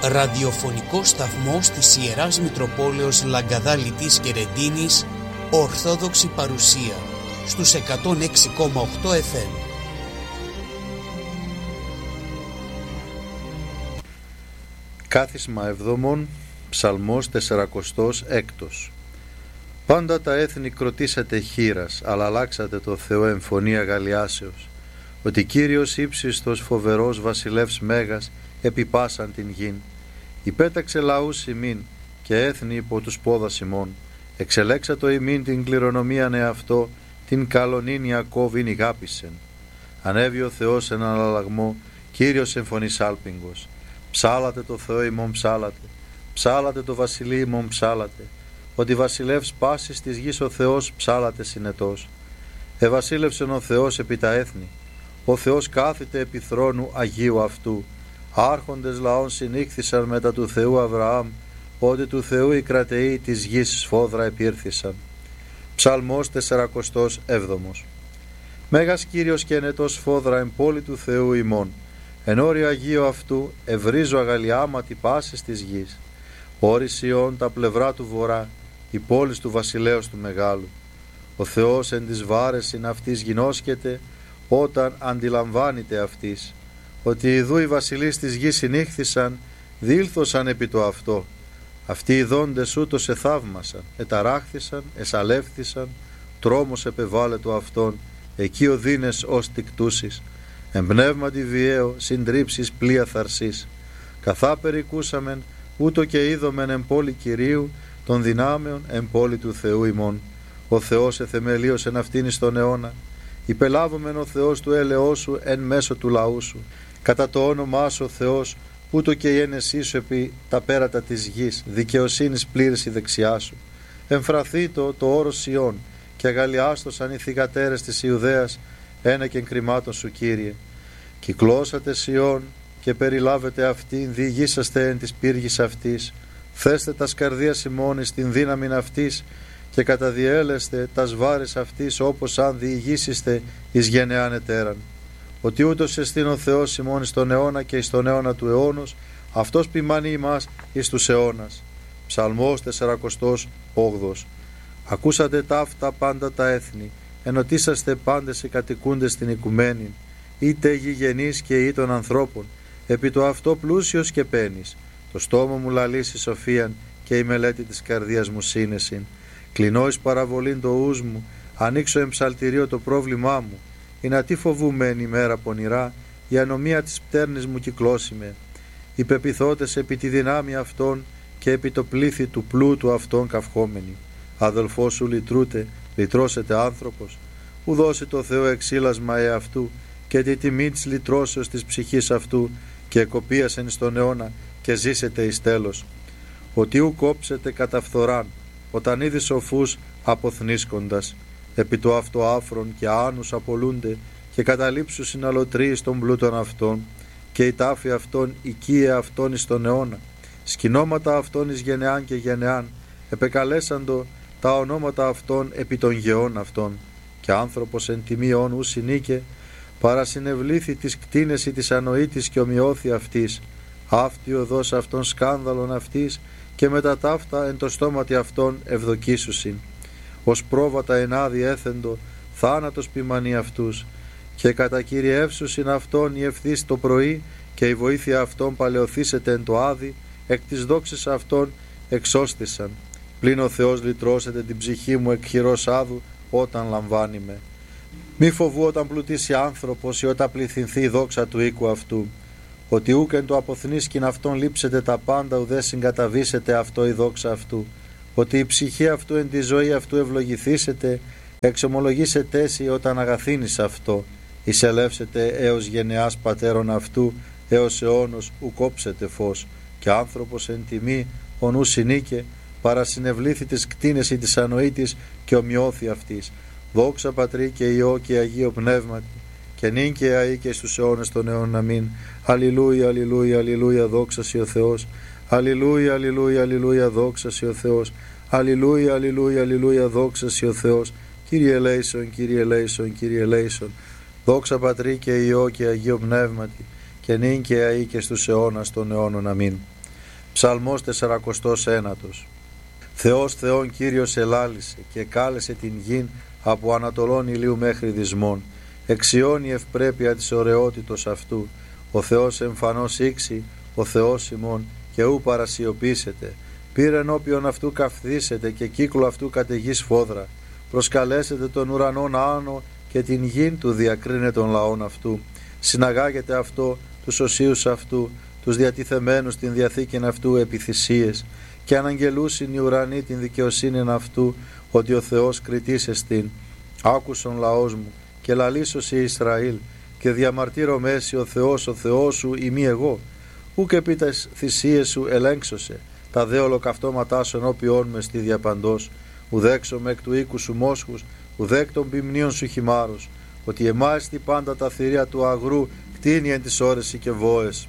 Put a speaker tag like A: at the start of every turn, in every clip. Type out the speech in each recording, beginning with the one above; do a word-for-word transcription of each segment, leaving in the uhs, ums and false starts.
A: ραδιοφωνικός σταθμός της Ιεράς Μητροπόλεως Λαγκαδάλητης και Ρεντίνης, Ορθόδοξη παρουσία, στους εκατόν έξι κόμμα οκτώ εφ εμ.
B: Κάθισμα εβδομών, Ψαλμός τεσσαρακοστός έκτος. Πάντα τα έθνη κροτήσατε χήρας, αλλά αλλάξατε το Θεό εμφωνία αγαλιάσεως. Ότι Κύριος ύψιστος φοβερός βασιλεύς μέγας επιπάσαν την γην. Υπέταξε λαούς ημίν και έθνη υπό τους πόδας ημών. Εξελέξατο ημίν την κληρονομίαν εαυτό, την καλονήν Ιακώβην ηγάπησεν. Ανέβη ο Θεός εν αναλλαγμό, Κύριος εμφωνής άλπιγγος. Ψάλατε το Θεό ημών ψάλατε, ψάλατε το βασιλεί ημών ψάλατε. Ότι βασιλεύς πάσης της γης ο Θεός ψάλατε συνετός. Εβασίλευσεν ο Θεός επί τα έθνη, ο Θεός κάθεται επί θρόνου Αγίου αυτού. Άρχοντες λαών συνήχθησαν μετά του Θεού Αβραάμ, ότι του Θεού οι κρατεοί της γης σφόδρα επήρθησαν. Ψαλμός τεσσαρακοστός έβδομος. Μέγας Κύριος και ενετός σφόδρα εν πόλη του Θεού ημών. Εν όριο Αγίου αυτού ευρίζω αγαλιάματι πάσης της γης. Όρις Ιών τα πλευρά του βορρά, η πόλης του βασιλέως του μεγάλου. Ο Θεός εν της βάρεσιν αυτής γινώσκεται, όταν αντιλαμβάνεται αυτής, ότι ιδού οι βασιλείς της γης συνήχθησαν, διήλθωσαν επί το αυτό. Αυτοί οι δόντες ούτως εθαύμασαν, εταράχθησαν, εσαλεύθησαν, τρόμος επεβάλλε το αυτόν, εκεί ο δίνες ως τικτούσεις. Εμπνεύματι βιαίο, συντρίψεις πλοία θαρσής. Καθά περικούσαμεν, ούτω και είδομεν εν πόλη Κυρίου, των δυνάμεων εν πόλη του Θεού ημών. Ο Θεός εθεμελίωσεν αυτήν εις τον αιώνα. Υπελάβομεν ο Θεός του έλεός σου εν μέσω του λαού σου. Κατά το όνομά σου ο Θεός, ούτω και η ένεσή σου επί τα πέρατα της γης, δικαιοσύνης πλήρης η δεξιά σου. Εμφραθεί το, το όρος Ιών, και αγαλιάστοσαν οι θυγατέρες της Ιουδαίας, ένεκεν κρυμάτων σου Κύριε. Κυκλώσατε Σιών και περιλάβετε αυτήν, διηγήσαστε εν της πύργης αυτής. Θέστε τας καρδίας ημών στην δύναμην αυτής και καταδιέλεστε τας βάρες αυτής, όπως αν διηγήσεστε εις γενεάν ετέραν. Ότι ούτως εστίν ο Θεός ημών εις τον αιώνα και εις τον αιώνα του αιώνος, αυτός ποιμάνει ημάς εις τους αιώνας. Ψαλμός τεσσαρακοστός όγδος. Ακούσατε ταύτα πάντα τα έθνη, ενωτήσαστε πάντες οι κατοικούντες στην οικουμένη, είτε γηγενείς και ή των ανθρώπων, επί το αυτό πλούσιος και πένης. Το στόμα μου λαλήσει σοφίαν και η μελέτη της καρδίας μου σύνεσιν. Κλεινώ εις παραβολήν το ους μου, ανοίξω εμψαλτηρίο το πρόβλημά μου. Ή να τι φοβούμαι εν ημέρα πονηρά, η ανομία της πτέρνης μου κυκλώσιμε. Οι πεπιθώτες επί τη δυνάμει αυτών και επί το πλήθη του πλούτου αυτών καυχόμενοι. Αδελφός σου λυτρούτε, λυτρώσετε άνθρωπος. Ου δώσει το Θεό εξήλασμα εαυτού και τη τιμή της λυτρώσεως της ψυχής αυτού και εκοπίασεν στον αιώνα και ζήσετε εις τέλος. Ότι ου κόψετε κατά φθοράν, όταν είδη σοφούς αποθνίσκοντας. Επί το αυτό άφρον και άνους απολούνται και καταλήψου συναλωτρίες των πλούτων αυτών και η τάφη αυτών οικίε αυτών εις τον αιώνα. Σκηνώματα αυτών εις γενεάν και γενεάν επεκαλέσαντο τα ονόματα αυτών επί των γεών αυτών. Και άνθρωπος εν τιμίων ου συνήκε, παρασυνευλήθη της κτίνεση της ανοήτης και ομοιώθη αυτής. Αυτή οδός αυτών σκάνδαλον αυτής και μετά ταύτα εν το στόματι αυτών ευδοκίσουσιν. Ως πρόβατα ενάδει έθεντο, θάνατος ποιμανεί αυτούς. Και κατακυριεύσουσιν αυτών η ευθύς το πρωί και η βοήθεια αυτών παλαιοθήσεται εν το άδει, εκ της δόξης αυτών εξώστησαν. Πλην ο Θεός λυτρώσετε την ψυχή μου εκ χειρός άδου όταν λαμβάνει με. Μη φοβού όταν πλουτίσει άνθρωπος ή όταν πληθυνθεί η δόξα του οίκου αυτού. Ότι ούκεν το αποθνίσκην αυτόν λείψετε τα πάντα, ουδέ συγκαταβήσετε αυτό η δόξα αυτού. Ότι η ψυχή αυτού εν τη ζωή αυτού ευλογηθήσετε, εξομολογήσετε εσύ όταν αγαθύνεις αυτό. Εισελεύσετε έως γενεάς πατέρων αυτού, έως αιώνος ου κόψετε φως. Και άνθρωπος εν τιμή, ον ου συνήκε, παρασυνευλήθη της κτίνεση της ανοήτης και ομοιώθη αυτής. Δόξα Πατρί και Υιό και Αγίο Πνεύματι, και νυν και αεί και στους αιώνες των αιώνων. Αμήν. Αλληλούια, αλληλούια, αλληλούια, δόξα σοι ο Θεός. Αλληλούια, αλληλούια, αλληλούια, δόξα σοι ο Θεός. Αλληλούια, αλληλούια, αλληλούια, δόξα σοι ο Θεός. Κύριε ελέησον, Κύριε ελέησον, Κύριε ελέησον. Δόξα Πατρί και Υιό και Αγίο Πνεύματι, και νυν και αεί και στους αιώνας των αιώνων. Αμήν. Ψαλμός τεσσαρακοστός ένατος. Θεός Θεόν Κύριος ελάλησε και κάλεσε την γην από ανατολών ηλίου μέχρι δυσμών. Εξιώνει ευπρέπεια της ωραιότητος αυτού. Ο Θεός εμφανώς ήξη, ο Θεός ημών, και ου παρασιωπήσετε. Πήρε ενώπιον αυτού καυθήσετε και κύκλο αυτού καταιγής φόδρα. Προσκαλέσετε τον ουρανόν άνω και την γην του διακρίνε των λαών αυτού. Συναγάγετε αυτό τους οσίους αυτού, τους διατιθεμένους την διαθήκην αυτού επιθυσίες, και αναγγελούσιν οι ουρανοί την δικαιοσύνην αυτού, ότι ο Θεός κριτής εστίν. Άκουσον λαός μου και λαλήσωσι Ισραήλ, και διαμαρτύρω μέση ο Θεός ο Θεός σου ημί εγώ. Ούκ επί τας θυσίες σου ελέγξωσε, τα δε ολοκαυτώματά σου ενώπιόν με στη διαπαντός. Ουδέξομαι εκ του οίκου σου μόσχους, ουδέκ των ποιμνίων σου χυμάρους, ότι εμάιστη πάντα τα θηρία του αγρού κτίνει εν τις ώρες και βόες.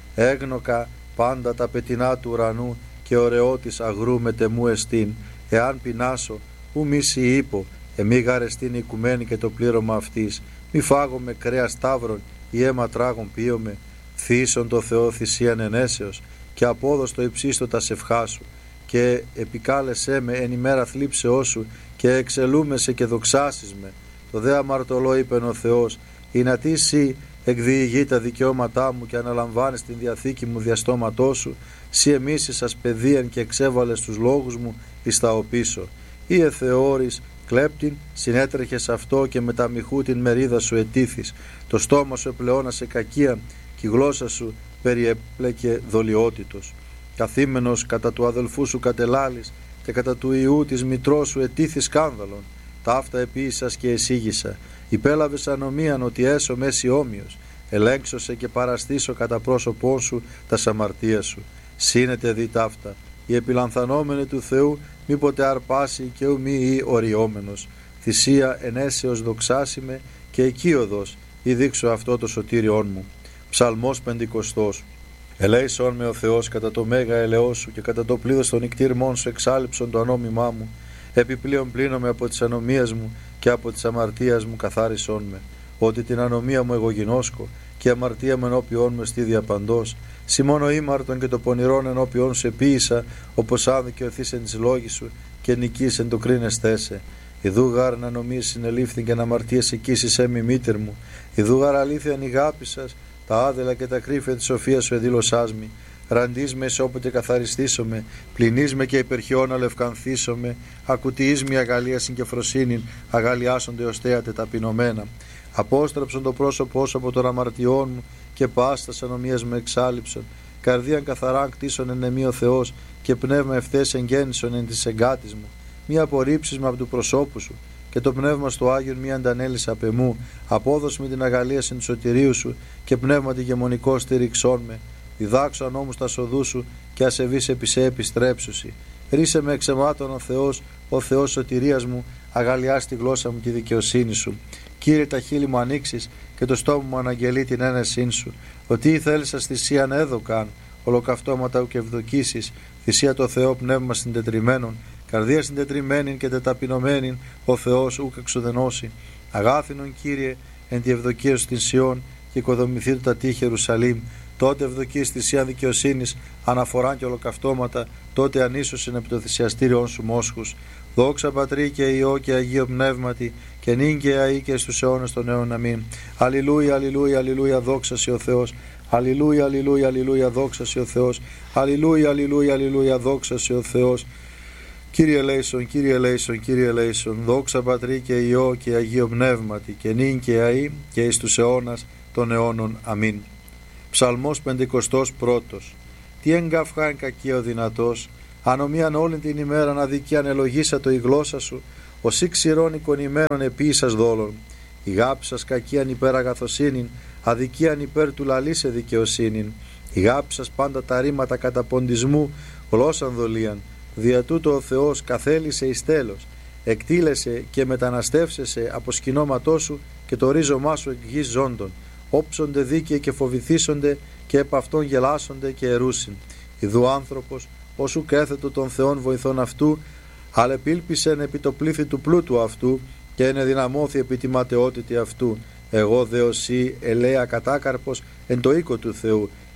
B: Έγνοκα πάντα τα πετεινά του ουρανού και ωραιότης αγρού μετεμού εστίν. Εάν πεινάσω, ου μη σοι είπω, εμεί γαρεστήν οικουμένη και το πλήρωμα αυτής. Μη φάγομαι κρέα σταύρων ή αίμα τράγων πίωμε. Θύσον το Θεό θυσίαν ενέσεως και απόδοστο υψίστο τα σευχά σου. Και επικάλεσέ με εν ημέρα θλίψεώς σου και εξελούμεσαι και δοξάσεις με. Το δε αμαρτωλό είπεν ο Θεός, ή να τι σύ εκδιηγεί τα δικαιώματά μου και αναλαμβάνεις την διαθήκη μου διαστόματό σου, σύ εμίσεις σας παιδείαν και εξέβαλες τους λόγους μου εις τα οπίσω. Ή εθεώρης κλέπτην, συνέτρεχες αυτό και με τα μοιχού την μερίδα σου ετήθης. Το στόμα σου επλεώνασε κακία και η γλώσσα σου περιέπλεκε δολιότητος. Καθήμενος κατά του αδελφού σου κατελάλης και κατά του ιού της μητρός σου ετήθη σκάνδαλον. Ταύτα επίησας και εσύγησα. Υπέλαβες ανομίαν ότι έσω μέση όμοιος. Ελέγξωσε και παραστήσω κατά πρόσωπόν σου τα σαμαρτία σου. Σύνετε δι ταύτα. Η επιλανθανόμενη του Θεού μήποτε αρπάσει και ου μη ή οριόμενος. Θυσία ενέσεως δοξάσιμε και οικείοδος ή δείξω αυτό το σωτήριόν μου. Ψαλμός πεντηκοστός. Ελέησον με ο Θεός κατά το μέγα ελεός σου και κατά το πλήθος των νικτήρμών σου εξάλληψον το ανόμημά μου. Επιπλέον πλύνομαι από τις ανομίες μου και από τις αμαρτίας μου καθάρισόν με. Ότι την ανομία μου εγώ γινώσκω και η αμαρτία μου ενώπιόν με στη διαπαντός. Σημώνω ήμαρτον και το πονηρόν ενώπιόν σου επίησα, όπως αν δικαιωθείς εν της λόγης σου και νικείς εν το κρίνεστέσαι. Ιδού γάρ να νομίες συνελήφθην και να αμαρτίες εκείσισέ μη μήτερ μου. Ιδού γάρ αλήθεια νηγάπησας, τα άδελα και τα κρύφια της σοφίας σου εδήλωσάς μη. Ραντείς με όποτε καθαριστήσομαι, πληνείς με και υπερχιών αλευκανθήσομαι, ακουτιείς μη αγαλία συγκεφροσύνην, αγαλιάσονται ως θέατε ταπεινωμένα. Απόστραψον το πρόσωπό σου από των αμαρτιών μου και πάστας ανομίας με εξάλληψον. Καρδίαν καθαράν κτίσον εν εμεί ο Θεός και πνεύμα ευθές εγγέννησον εν της εγκάτης μου. Μη απορρίψεις με από του προσώπου σου και το πνεύμα στο Άγιον μη αντανέλεις απ' εμού. Απόδος με την αγαλία συν του σωτηρίου σου και πνεύμα τη γεμονικό στήριξόν με. Διδάξω ανώμους τα σοδού σου και ασεβείς επί σε επιστρέψουσι. Ρίσε με εξαιμάτων ο Θεός, ο Θεός σωτηρίας μου, αγαλιάς τη γλώσσα μου τη δικαιοσύνη σου. Κύριε, τα χείλη μου ανοίξεις και το στόμα μου αναγγελεί την ένεσήν σου. Ότι η θέλησα θυσίαν έδωκαν, ολοκαυτώματα ουκ ευδοκίσεις, θυσία το Θεό πνεύμα συντετριμένων, καρδία συντετριμένην και τεταπεινωμένην, ο Θεός ουκ εξουδενώσει. Αγάθινον Κύριε, εν τη ευδοκία σου την Σιών και οικοδομηθεί τα τείχη Ιερουσαλήμ. Τότε ευδοκείς θυσία δικαιοσύνης, αναφοράν και ολοκαυτώματα, τότε ανίσωσιν επί το θυσιαστήριον σου μόσχους. Δόξα Πατρί και Υιό και Αγίο Πνεύματι, και νυν και αεί και στους αιώνες των αιώνων. Αμήν. Αλληλούια, αλληλούια, αλληλούια, δόξα σοι ο Θεός. Αλληλούια, αλληλούια, αλληλούια, δόξα σοι ο Θεός. Αλληλούια, αλληλούια, αλληλούια, δόξα σοι ο Θεός. Κύριε ελέησον, Κύριε ελέησον, Κύριε ελέησον. Δόξα Πατρί και Υιό και Αγίο Πνεύματι, και νυν και αεί και εις τους αιώνας των αιώνων. Αμήν. Ψαλμός πεντηκοστός πρώτος. Τι εγκαυχά εν κακία ο δυνατός, ανομίαν όλη την ημέραν αδικίαν ελογίσατο η γλώσσα σου, ως ή ξηρών εικονημένων επίησας δόλων. Η γάπη σας κακίαν υπέρ αγαθοσύνην, αδικίαν υπέρ του λαλήσε δικαιοσύνην. Η γάπη σας πάντα τα ρήματα κατά ποντισμού, γλώσσαν δολίαν. Δια τούτο ο Θεός καθέλησε εις τέλος, εκτήλεσε και μεταναστεύσεσαι από σκηνώματό σου και το ρίζωμά σου εκ γης ζώντων. Όψονται δίκαιοι και φοβηθήσονται και επ' αυτόν γελάσονται και ερούσιν. Ιδού άνθρωπος, όσου κέθετο των Θεών βοηθών αυτού, αλεπίλπισεν επί το πλήθη του πλούτου αυτού και ενεδυναμώθη επί τη ματαιότητη αυτού. Εγώ δε οσί ελέα κατάκαρπος εν το οίκο του Θεού,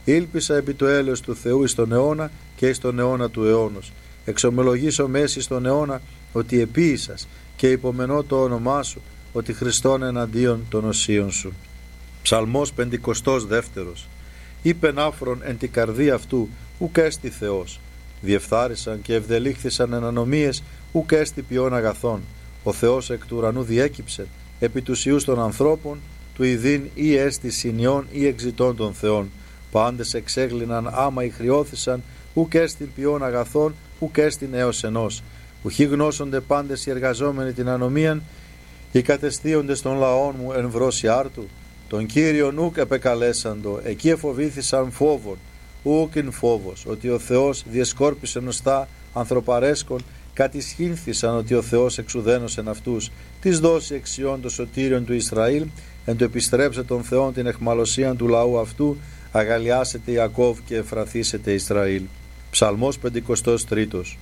B: Ήλπισα επί το έλεος του Θεού εις τον αιώνα και εις τον αιώνα του αιώνος. Εξομολογήσω μέση στον αιώνα ότι επίησας και υπομενώ το όνομά σου, ότι Χριστόν εναντίον των οσίων σου. Ψαλμός πεντηκοστός δεύτερος. Είπεν άφρον εν την καρδία αυτού, ουκ έστι Θεός. Διεφθάρισαν και ευδελήχθησαν εν ανομίες, ουκ έστι ποιόν αγαθών. Ο Θεός εκ του ουρανού διέκυψε, επί τους ιούς των ανθρώπων, του ειδήν ή έστι συνιών ή εξητών των Θεών. Πάντες εξέγλυναν άμα ηχριώθησαν, ουκ έστιν ποιόν αγαθών, ουκ έστιν έως ενός. Ουχή γνώσονται πάντες οι εργαζόμενοι την ανομίαν, οι κατεστίοντες των λαών μου εν βρώσει άρτου. Τον Κύριον ουκ επεκαλέσαντο, εκεί εφοβήθησαν φόβον, ουκ ειν φόβος, ότι ο Θεός διεσκόρπισε νοστά ανθρωπαρέσκον, κατησχύνθησαν ότι ο Θεός εξουδένωσεν αυτούς. Της δώσει εξιών το σωτήριον του Ισραήλ, εν το επιστρέψε των Θεών την εχμαλωσίαν του λαού αυτού, αγαλιάσετε Ιακώβ και εφραθήσετε Ισραήλ. Ψαλμός πεντηκοστός τρίτος.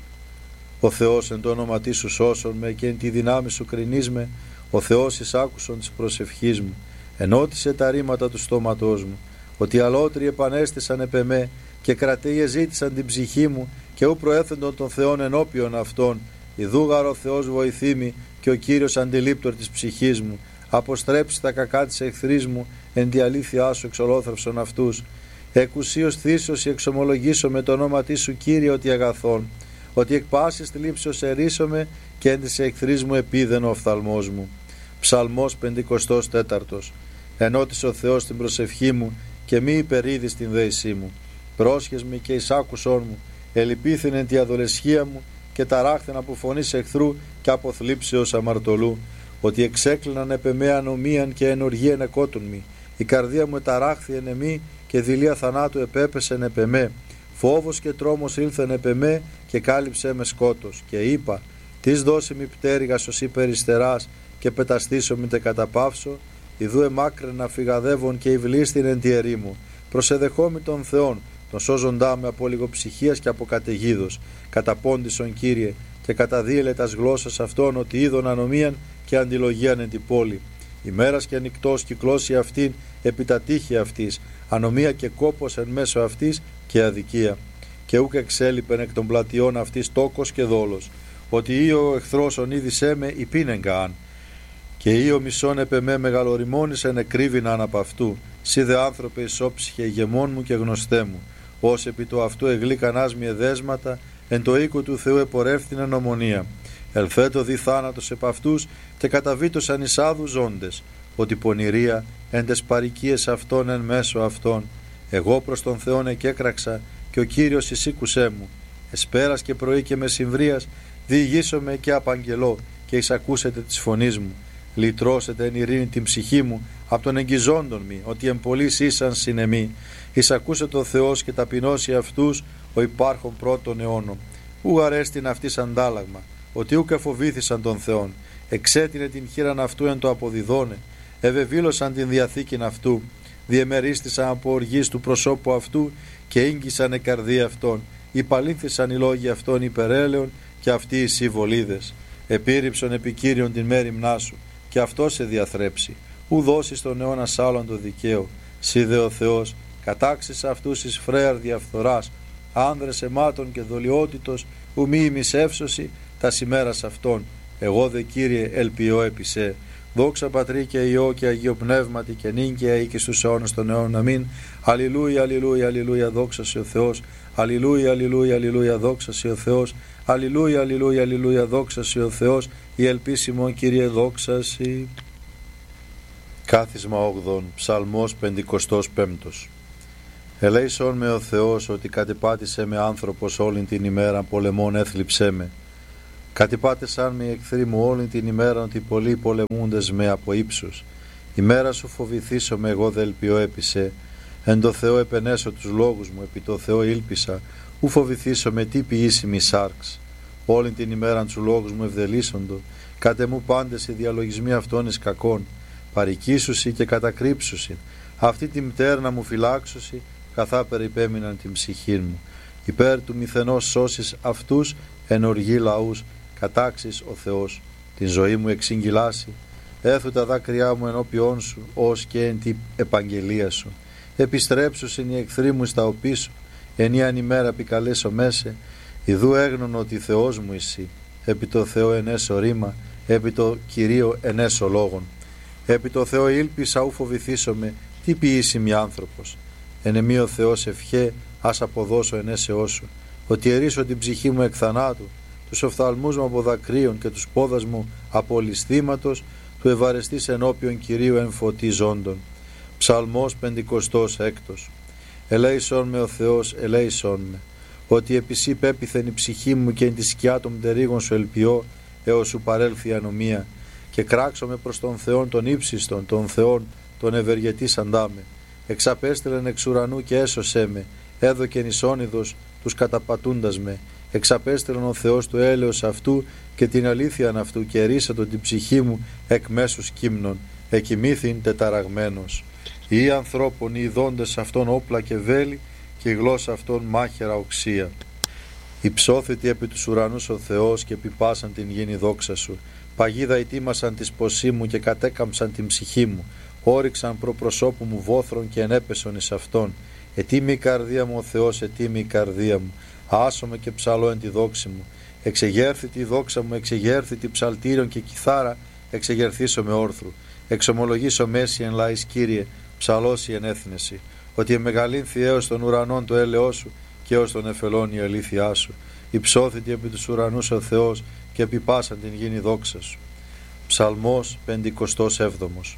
B: Ο Θεός εν το όνομα Τί σου σώσον με και εν τη δυνάμει σου κρινείς με, ο Θεός εισάκουσον της προσευχής μου, ενώτισε τα ρήματα του στόματός μου, ότι αλότριοι επανέστησαν επ' εμέ και κρατέοι εζήτησαν την ψυχή μου και ου προέθεντον των Θεών ενώπιον αυτών, ιδούγαρο ο Θεός βοηθήμη και ο Κύριος αντιλήπτορ της ψυχής μου, αποστρέψει τα κακά της εχθρής μου, εν τη αλήθειά σου εξολόθρευσον αυτούς. Εκουσίως θύσος εξομολογήσω με το όνομα Τί σου Κύριε ότι αγαθών, ότι εκ πάσης θλίψεως ερίσομαι και εν της εχθρής μου επίδεν ο οφθαλμός μου. Ψαλμός πεντηκοστός τέταρτος. Ενώτησε ο Θεός την προσευχή μου και μη υπερίδει στην δέησή μου. Πρόσχες με και εισάκουσόν μου, ελυπήθην εν τη αδολεσχία μου και ταράχθεν από φωνής εχθρού και από θλίψεως αμαρτωλού, ότι εξέκλειναν επ' εμέ ανομίαν και ενοργίαν εκότουν μη. Η καρδία μου εταράχθη εν εμή και δειλία θανάτου επέπεσεν επ' εμέ. Φόβος και τρόμος ήλθεν επ' εμέ και κάλυψε με σκότος. Και είπα, τις δώσει μη πτέρυγας ως υπεριστεράς και πεταστήσω μη τε καταπαύσω. Ιδού εμάκραινα φυγαδεύων και υβλίστην εν τη ερήμου. Προσεδεχόμη των Θεών, τον σώζοντά με από λιγοψυχίας και από καταιγίδος. Καταπόντισον Κύριε και καταδίελε τας γλώσσας αυτών ότι είδων ανομίαν και αντιλογίαν εν την πόλη. Ημέρας και νυκτός κυκλώσει αυτήν επί τα τείχη αυτής, ανομία και κόπος εν μέσω αυτής και αδικία. Και ούκ εξέλιπεν εκ των πλατιών αυτής τόκος και δόλος, ότι ή ο εχθρός ονείδησέ με υπήνεγκα αν. Και ή ο μισόν επ' εμέ μεγαλοριμόνησεν εκρύβηναν απ' αυτού, σύ δε άνθρωπε ισόψυχε ηγεμόν μου και γνωστέ μου, ως επί το αυτού εγλίκανάς μη εδέσματα, εν το οίκο του Θεού επορεύθυνεν ομονία. Ελθέτω δι θάνατος επ' αυτούς και καταβήτωσαν εισάδου ζώντες, ότι πονηρία εν τες παροικίες αυτών εν μέσω αυτών. Εγώ προς τον Θεόν εκέκραξα και ο Κύριος εισήκουσέ μου. Εσπέρας και πρωί και μεσημβρίας διηγήσομαι και απαγγελώ και εισακούσετε της φωνής μου. Λυτρώσετε εν ειρήνη την ψυχή μου από τον εγγυζόντων μη, ότι εμπολείς ήσαν συνεμή. Εισακούσε το Θεός και ταπεινώσει αυτούς ο υπάρχον πρώτων αιώνων. Ου αρέστην αυτής αντάλλαγμα, ότι ούκ εφοβήθησαν τον Θεόν. Εξέτεινε την χείραν αυτού εν το αποδιδώνε. Ευεβήλωσαν την διαθήκην αυτού. Διεμερίστησαν από οργής του προσώπου αυτού και ήγγισαν η καρδία αυτών. Υπαλήθησαν οι λόγοι αυτών υπερέλεων και αυτοί οι συμβολίδες. Επίρρηψον επικύριον την μέριμνά σου και αυτό σε διαθρέψει. Ου δώσει στον αιώνα άλλον το δικαίο. Σύ δε ο Θεός κατάξεις αυτούς εις φρέαρ διαφθοράς, άνδρες αιμάτων και δολιότητος, ου μη ημισεύσωση τα σημέρας αυτών. Εγώ δε Κύριε ελπιώ επί σε. Δόξα Πατρί και Υιό και Αγίο Πνεύματι και νυν και αεί και στους αιώνας των αιώνων. Αμήν. Αλληλούια, αλληλούια, αλληλούια, δόξα σε ο Θεός. Αλληλούια, αλληλούια, αλληλούια, δόξα σε ο Θεός. Αλληλούια, αλληλούια, αλληλούια, δόξα σε ο Θεός. Η ελπίσιμον Κύριε δόξα σε. Κάθισμα όγδον, Ψαλμός πεντηκοστός πέμπτος. Ελέησον με ο Θεός ότι κατεπάτησε με άνθρωπος όλην την ημέρα, πολεμών έθλιψέ με. Κατεπάτησαν με οι εχθροί μου όλην την ημέρα, ότι πολλοί πολεμούντες με από ύψους. Ημέρα σου φοβηθήσω με, εγώ δε ελπιώ επί σε. Εν το Θεό επενέσω τους λόγους μου, επί το Θεό ήλπισα. Ου φοβηθήσω με τι ποιήσιμη σάρξ. Όλην την ημέραν του λόγους μου ευδελίσσοντο. Κάτε μου πάντες οι διαλογισμοί αυτών εις κακών. Παρικήσουσι και κατακρύψουσι. Αυτή τη μτέρνα μου φυλάξουσι, καθά περιπέμειναν την ψυχήν μου. Υπέρ του μηθενός σώσεις αυτούς, εν οργή λαούς, κατάξεις ο Θεός. Την ζωή μου εξηγγυλάσει. Έθου τα δάκρυά μου ενώπιόν σου, ως και εν την επαγγελία σου. επιστρέψουσιν οι εχθροί μου στα οπίσω, ενίαν ημέρα επικαλέσω μέσε, ιδού έγνωνο ότι Θεός μου εσύ, επί το Θεό ενέσω ρήμα, επί το Κυρίο ενέσω λόγων. Επί το Θεό ήλπισα ου φοβηθήσομαι, τι ποιήσιμη άνθρωπος. Εν εμή ο Θεός ευχέ, ας αποδώσω ενέσεώ σου, ότι ερίσω την ψυχή μου εκ θανάτου, τους οφθαλμούς μου από δακρύων και τους πόδας μου από ληστήματος, του ευαρεστής ενώπιον Κυρίου εν φωτί ζώντων. Ψαλμός πεντηκοστός έκτος. Ελέησον με ο Θεός, ελέησον με, ότι επί σύ πέπιθεν η ψυχή μου και εν τη σκιά των πτερίγων σου ελπιώ, έως σου παρέλθει η ανομία, και κράξομαι προς τον Θεόν τον ύψιστον, τον Θεόν τον ευεργετής αντάμε. Εξαπέστελεν εξ ουρανού και έσωσέ με, έδωκεν εις όνειδος τους καταπατούντας με. Εξαπέστελεν ο Θεός του έλεος αυτού και την αλήθειαν αυτού και ερίσατον την ψυχή μου εκ μέσους κύμνων, εκοιμήθην τεταραγμένος. Οι ανθρώπων οι ειδώντες αυτών όπλα και βέλη και η γλώσσα αυτών μάχαιρα οξία. Υψώθητη επί τους ουρανούς ο Θεός και επιπάσαν την γήνη δόξα σου. Παγίδα ετοίμασαν τη σποσή μου και κατέκαμψαν την ψυχή μου. Όριξαν προ προσώπου μου βόθρων και ενέπεσον εις αυτόν. Ετοίμη η καρδία μου ο Θεός, ετοίμη η καρδία μου. Άσομαι και ψαλώ εν τη δόξη μου. Εξεγέρθη τη δόξα μου, εξεγέρθη τη ψαλτήριον και κιθάρα, εξεγερθήσω με όρθρου. Εξομολογήσω μέση εν λαής Κύριε, ψαλώσει εν έθνεση. Ότι εμεγαλύνθη έως των ουρανών το έλεος σου και έως των εφελών η αλήθειά σου. Υψώθητη επί τους ουρανούς ο Θεός και επιπάσαν την γήνη δόξα σου. Ψαλμός πεντηκοστός έβδομος.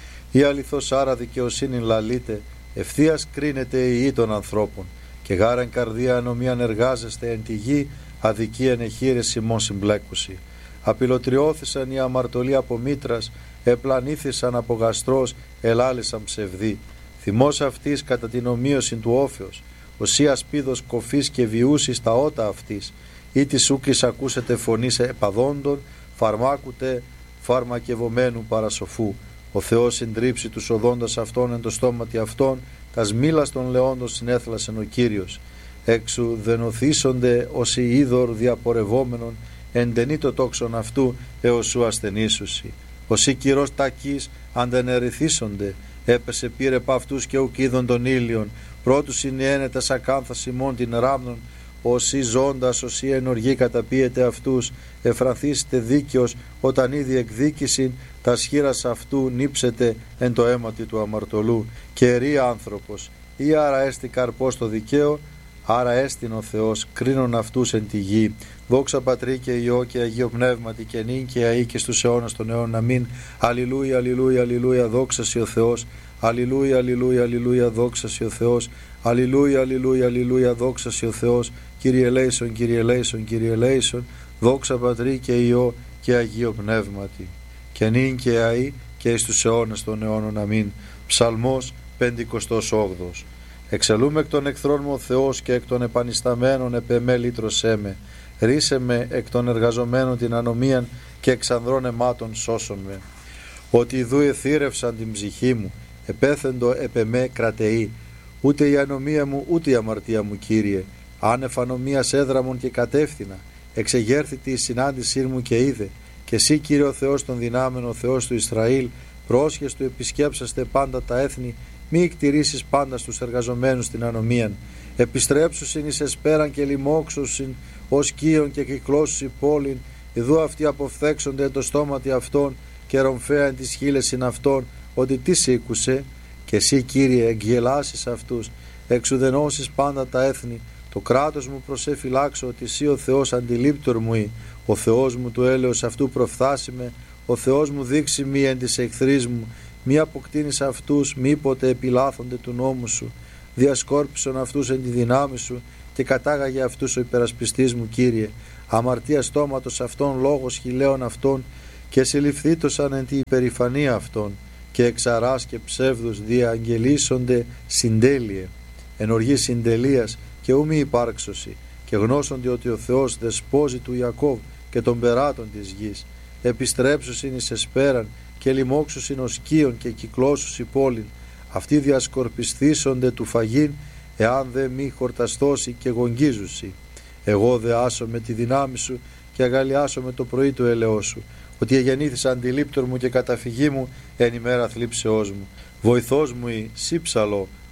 B: Η αληθώς άρα δικαιοσύνη λαλείτε, ευθείας κρίνεται η γη των ανθρώπων, και γάρεν καρδία ανομίαν εργάζεστε εν τη γη, αδικίαν εχείρες ημών συμπλέκουσι. Απειλωτριώθησαν οι αμαρτωλοί από μήτρας, επλανήθησαν από γαστρός, ελάλησαν ψευδοί. Θυμός αυτής κατά την ομοίωση του όφεως, οσία σπίδος κοφής και βιούσης τα ότα αυτής, ή της ούκης ακούσετε φωνής επαδόντων, φαρμάκουτε φαρμακευομένου παρασοφού. Ο Θεός συντρίψει τους οδόντας αυτών εν το στόματι αυτών, τας μήλας των λεόντων συνέθλασεν ο Κύριος. Έξου δενοθήσονται ως οι είδωρ διαπορευόμενων, εντενεί το τόξον αυτού έως σου ασθενήσουσι. Ως οι κυρός τακείς αντενερηθήσονται, έπεσε πήρε π' αυτούς και ουκ είδων των ήλιων, πρώτους συνιένετας ακάνθας ημών την ράμνων, όσοι ζώντας, όσοι ενοργή καταπίεται αυτούς, εφραθήσετε δίκαιος, όταν ήδη εκδίκησιν, τα σχήρας αυτού νύψετε εν το αίματι του αμαρτωλού, και ερεί άνθρωπος, ή άρα έστι καρπός το δικαίο, άρα έστειν ο Θεός, κρίνον αυτούς εν τη γη. Δόξα Πατρί και Υιό και Αγίο Πνεύματι και νυν και αεί και στους αιώνας των αιώνων. Αμήν. Αλληλούια, αλληλούια, αλληλούια, δόξα σοι ο Θεός. Αλληλούια, αλληλούια, αλληλούια, δόξα σοι ο Θεός. Αλληλούια, αλληλούια, αλληλούια, δόξα σοι ο Θεός. Κύριε ελέησον, Κύριε ελέησον, Κύριε ελέησον. Δόξα Πατρί και Υιό και Αγίο Πνεύματι και νυν και αεί και εις τους αιώνας των αιώνων. Αμήν. Ψαλμός πεντηκοστός όγδοος. Εξελούμε εκ των εχθρών μου ο Θεός και εκ των επανισταμένων επεμέ λύτρωσέ με. Ρίσε με εκ των εργαζομένων την ανομίαν και εξ ανδρών αιμάτων σώσον με. Ότι ιδού εθύρευσαν την ψυχή μου, επέθεντο επεμέ κρατεή. Ούτε η ανομία μου ούτε η αμαρτία μου, Κύριε. Άνευ ανομίας έδραμον και κατεύθυνα. Εξεγέρθητη η συνάντησή μου και είδε. Και εσύ, Κύριε ο Θεός των δυνάμεων, ο Θεός του Ισραήλ, πρόσχες του επισκέψαστε πάντα τα έθνη, μη εκτηρήσεις πάντα στους εργαζομένους την ανομίαν. Επιστρέψουσιν εις εσπέραν και λοιμώξουσιν ως κύον και κυκλώσουσι πόλην, ιδού αυτοί αποφθέξονται το στόματι αυτών και ρομφέαν τις χείλεσιν αυτών, ότι τι σήκουσε, και εσύ, Κύριε, εγγελάσεις αυτούς, εξουδενώσεις πάντα τα έθνη. Το κράτος μου προσεφυλάξω, ότι εσύ ο Θεός αντιλήπτορ μου ή, ο Θεός μου του έλεος αυτού προφθάσει με, ο Θεός μου δείξει μη εν της εχθρής μου, μη αποκτήνεις αυτούς, μήποτε επιλάθονται του νόμου σου. Διασκόρπισον αυτούς εν τη δυνάμει σου και κατάγαγε αυτούς ο υπερασπιστής μου, Κύριε. Αμαρτία στόματος αυτών, λόγος χιλέων αυτών, και συλληφθήτωσαν εν τη υπερηφανία αυτών, και εξαράς και ψεύδους διαγγελίσονται συντέλειε. Εν οργή συντελείας και ου μη υπάρξωση, και γνώσονται ότι ο Θεός δεσπόζει του Ιακώβ και των περάτων της γης. Επιστρέψουσιν εις εσπέραν και λοιμώξουσιν ως κύον και κυκλώσουσι πόλην. Αυτοί διασκορπισθήσονται του φαγήν, εάν δε μη χορταστώσει και γογγίζουσι. Εγώ δε άσω με τη δυνάμει σου και αγαλιάσω με το πρωί του ελεός σου, ότι εγεννήθησα αντιλήπτορ μου και καταφυγή μου εν ημέρα θλίψεώς μου. Βοηθός μου η σύψαλο,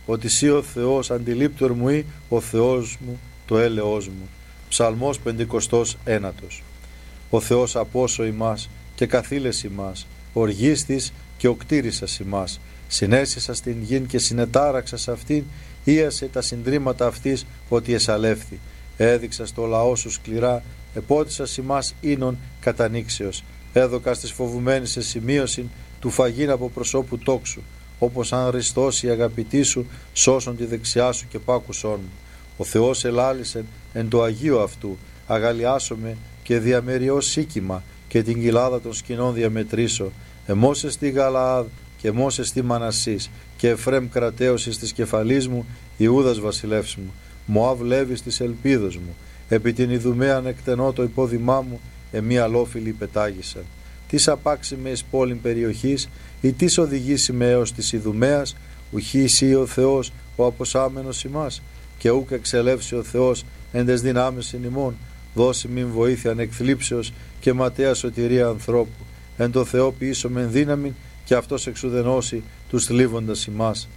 B: ότι σύ ο Θεός αντιλήπτορ μου ή ο Θεός μου το έλεος μου. Ψαλμός πεντηκοστός ένατος. Ο Θεός απόσο ημάς και καθήλες ημάς, οργίστης και οκτήρησας ημάς, συνέσισα στην γην και συνετάραξα σε αυτήν, ίασε τα συντρίμματα αυτής ότι εσαλεύθη. Έδειξα στο λαό σου σκληρά, επότισας ημάς ίνων κατανήξεως. Έδωκα στις φοβουμένης σε σημείωση του φαγήν από προσώπου τόξου, όπως αν ριστώσει η αγαπητή σου, σώσον τη δεξιά σου και πάκουσόν μου. Ο Θεός ελάλησεν εν το Αγίο αυτού, αγαλιάσομαι και διαμεριώ σίκημα και την κοιλάδα των σκηνών διαμετρήσω. Εμώσες στη Γαλαάδ και μόσες στη Μανασής και Εφρέμ κρατέωσης της κεφαλής μου, Ιούδας βασιλεύς μου. Μωάβ Λέβης της ελπίδος μου, επί την Ιδουμαίαν εκτενώ το υπόδημά μου, εμεί αλόφιλοι πετάγησαν. Τις απάξιμε εις πόλην περιοχής, ή τις οδηγήσει με έως της Ιδουμαίας, ουχή εσύ ο Θεός, ο αποσάμενος ημάς, και ούκ εξελεύσει ο Θεός εν τες δυνάμεις ημών, δώσει μην βοήθειαν εκθλίψεως και ματέα σωτηρία ανθρώπου. Εν το Θεό ποιήσομεν δύναμην και αυτός εξουδενώσει τους θλίβοντας ημάς.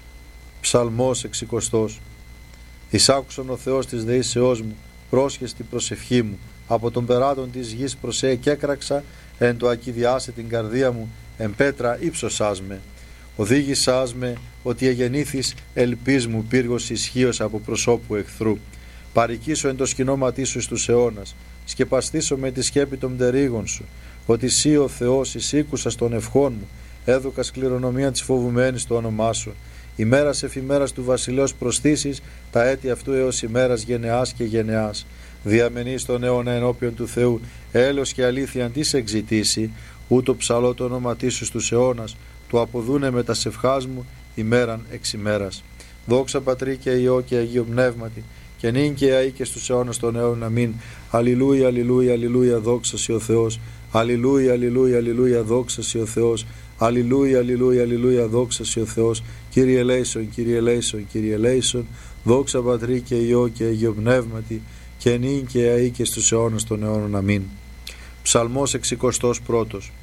B: Ψαλμός εξηκοστός. Εισάκουσον ο Θεός της δεήσεώς μου, πρόσχες την προσευχή μου, από τον περάτων της γης προσέ και έκραξα, εν το ακιδιάσε την καρδία μου, εν πέτρα ύψωσάς με. Οδήγησάς με ότι εγεννήθης ελπίς μου πύργος ισχύος από προσώπου εχθρού. Παρικήσω εν το σκηνώματί σου στους αιώνας, σκεπαστήσω με τη σκέπη των πτερίγων σου, ότι σύ ο Θεός εισήκουσας των ευχών μου, έδωκας κληρονομία της φοβουμένης το όνομά σου. Ημέρας εφημέρας του βασιλέως προστήσεις, τα έτη αυτού έως ημέρας γενεάς και γενεάς. Διαμενείς τον αιώνα ενώπιον του Θεού, έλεος και αλήθεια αντί εξητήσει, ούτω ψαλώ το όνοματί σου στους αιώνας, του αποδούνε με τα σευχάς μου ημέραν εξ ημέρας. Δόξα Πατρί και Υιό και Αγίο Πνεύματι, και νυν και αεί και στους αιώνας των αιώνων. Αμήν. Αλληλούια, αλληλούια, αλληλούια, δόξα σοι ο Θεός. Αλληλούια, αλληλούια, αλληλούια, δόξα σοι ο Θεός. Αλληλούια, αλληλούια, αλληλούια, δόξα σοι ο Θεός. Κύριε ελέησον, Κύριε ελέησον, Κύριε ελέησον. Δόξα Πατρί και Υιό και Αγίο Πνεύματι, και νυν και αεί και στους αιώνας των αιώνων. Αμήν. Ψαλμός εξηκοστός πρώτος.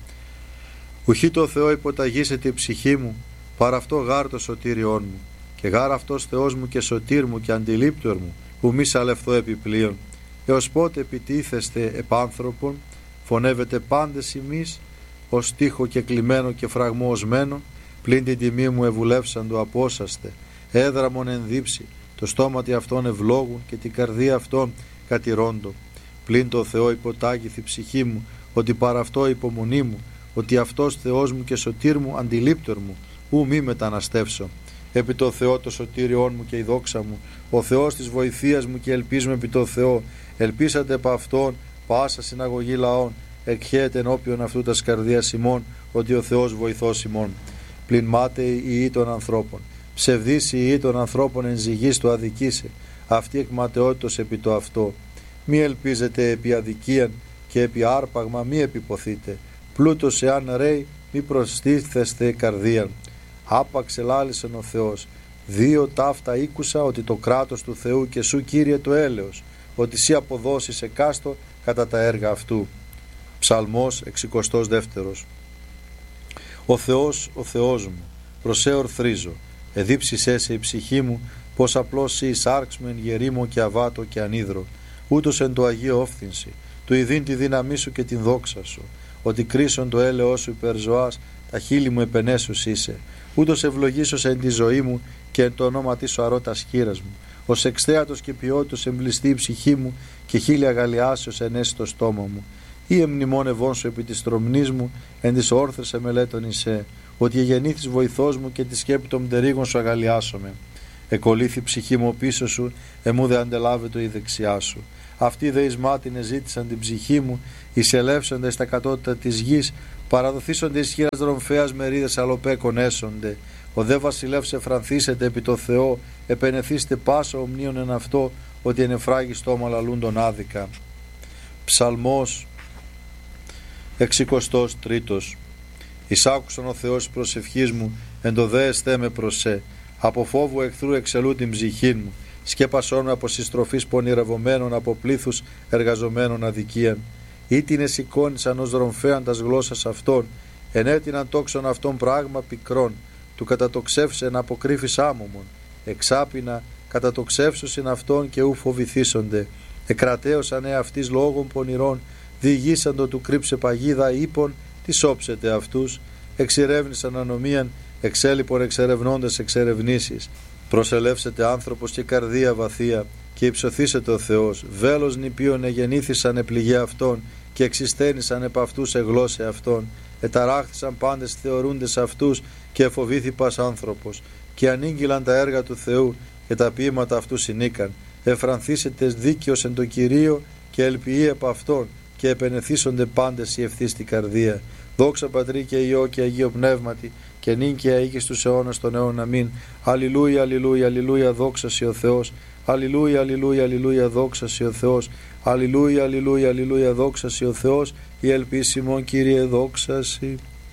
B: Ουχή το Θεό υποταγήσεται η ψυχή μου, παρά αυτό γάρ το σωτήριόν μου, και γάρ αυτός Θεός μου και σωτήρ μου και αντιλήπτορ μου, που μη σαλευθώ επιπλέον. Έως πότε επιτίθεστε επάνθρωπον, φωνεύετε πάντες ημείς, ως τείχο και κλειμένο και φραγμό οσμένο, πλην την τιμή μου ευουλεύσαν το απόσαστε, έδραμον ενδύψει, το στόματι αυτών ευλόγουν και την καρδία αυτών κατηρώντο. Πλην το Θεό υποτάγηθη ψυχή μου, ότι παρά αυτό υπομονή μου, ότι αυτός Θεός μου και σωτήρ μου αντιλήπτορ μου, ου μη μεταναστεύσω. Επί το Θεό το σωτήριόν μου και η δόξα μου, ο Θεός της βοηθείας μου και ελπίζουμε επί το Θεό. Ελπίσατε επ' αυτόν πάσα συναγωγή λαών, εκχέεται ενώπιον αυτού τας καρδίας ημών, ότι ο Θεός βοηθός ημών. Πλην μάταιοι οι ιοί των ανθρώπων, ψευδείς οι ιοί των ανθρώπων εν ζυγής το αδικήσε, αυτή εκ ματαιότητος επί το αυτό. Μη ελπίζετε επί αδικίαν και επί άρπαγμα μη επιποθείτε, πλούτος εάν ρέει μη προστίθεστε καρδίαν. Άπαξ ελάλησεν ο Θεός, δύο ταύτα ήκουσα, ότι το κράτος του Θεού και σου Κύριε το έλεος, ότι σύ αποδώσεις εκάστο κατά τα έργα αυτού. Ψαλμός εξηκοστός δεύτερος. Ο Θεός, ο Θεός μου, προσέ ορθρίζω, εδίψησέ σε η ψυχή μου, πως απλώς σύ εισάρξ μου εν γερήμο και αβάτο και ανίδρο, ούτως εν το Αγίο όφθυνση, του ειδήν τη δύναμή σου και την δόξα σου, ότι κρίσον το έλεος σου υπερ ζωάς, τα χείλη μου επενέσους είσαι, ούτως ευλογήσος εν τη ζωή μου και εν το ονόματι σου αρώ τας χείρας μου, ως εξθέατος και ποιότητος εμπλιστεί η ψυχή μου και χίλια αγαλιάσεως ενέσει το στόμα μου. Ή εμνημόνευόν σου επί της τρομνής μου, εν της όρθρες εμελέτων εισέ, ότι εγεννήθης βοηθός μου και τη σκέπη των πτερίγων σου αγαλιάσομαι. Εκολύθη ψυχή μου πίσω σου, εμού δε αντελάβετο η δεξιά σου. Αυτοί δε εις μάτιν εζήτησαν την ψυχή μου, εισελεύσονται στα κατώτατα της γης, παραδοθήσονται εις χείρας δρομφέας μερίδες αλλοπέκων έσονται. Ο δε βασιλεύς εφρανθήσετε επί το Θεό, επενεθήστε πάσα ομνίων εν αυτό, ότι εν εφράγει στόμα λαλούν τον άδικα. Ψαλμός εξηκοστός τρίτος. Εισάκουσαν ο Θεός προσευχής μου, εν το δε εστέ με προσέ. Από φόβου εχθρού εξελού την ψυχή μου, σκέπασόν με από συστροφής πονηρευομένων, από πλήθους εργαζομένων αδικίαν. Ή την εσηκώνησαν ως δρομφέαν τας γλώσσας αυτών, ενέτειναν τόξον αυτών πράγμα πικρών. του κατατοξεύσεν αποκρύφης άμωμον, εξάπινα κατατοξεύσουσιν αυτόν και ου φοβηθήσονται, εκρατέωσαν εαυτής λόγων πονηρών, διηγήσαντο του κρύψε παγίδα ύπων, τι όψετε αυτούς, εξηρεύνησαν ανομίαν, εξέλιπον εξερευνώντες εξερευνήσεις, προσελεύσετε άνθρωπος και καρδία βαθία, και υψωθήσετε ο Θεός, βέλος νηπίων εγεννήθησαν επληγέ αυτών, και εξιστένησαν επ' αυτούς εγλώσσε αυτών, εταράχθησαν πάντες θεωρούντες αυτούς, και εφοβήθη πας άνθρωπος, και ανήγγυλαν τα έργα του Θεού, και τα ποίηματα αυτού συνήκαν, εφρανθήσετε δίκαιος εν το Κυρίο, και ελπιεί επ' αυτόν, και επενεθήσονται πάντες οι ευθύς στην καρδία. Δόξα Πατρί και Υιό και Αγίο Πνεύματι, και νυν και αεί στους αιώνας των αιώνων. Αμήν. Αλληλούια, αλληλούια, αλληλούια, δόξα σοι ο Θεός. Αλληλούια, αλληλούια, αλληλούια, δόξα σοι ο Θεός. Αλληλούια, αλληλούια, αλληλούια, δόξα σοι ο Θεός. Η ελπίσιμον Κύριε, δόξα σοι.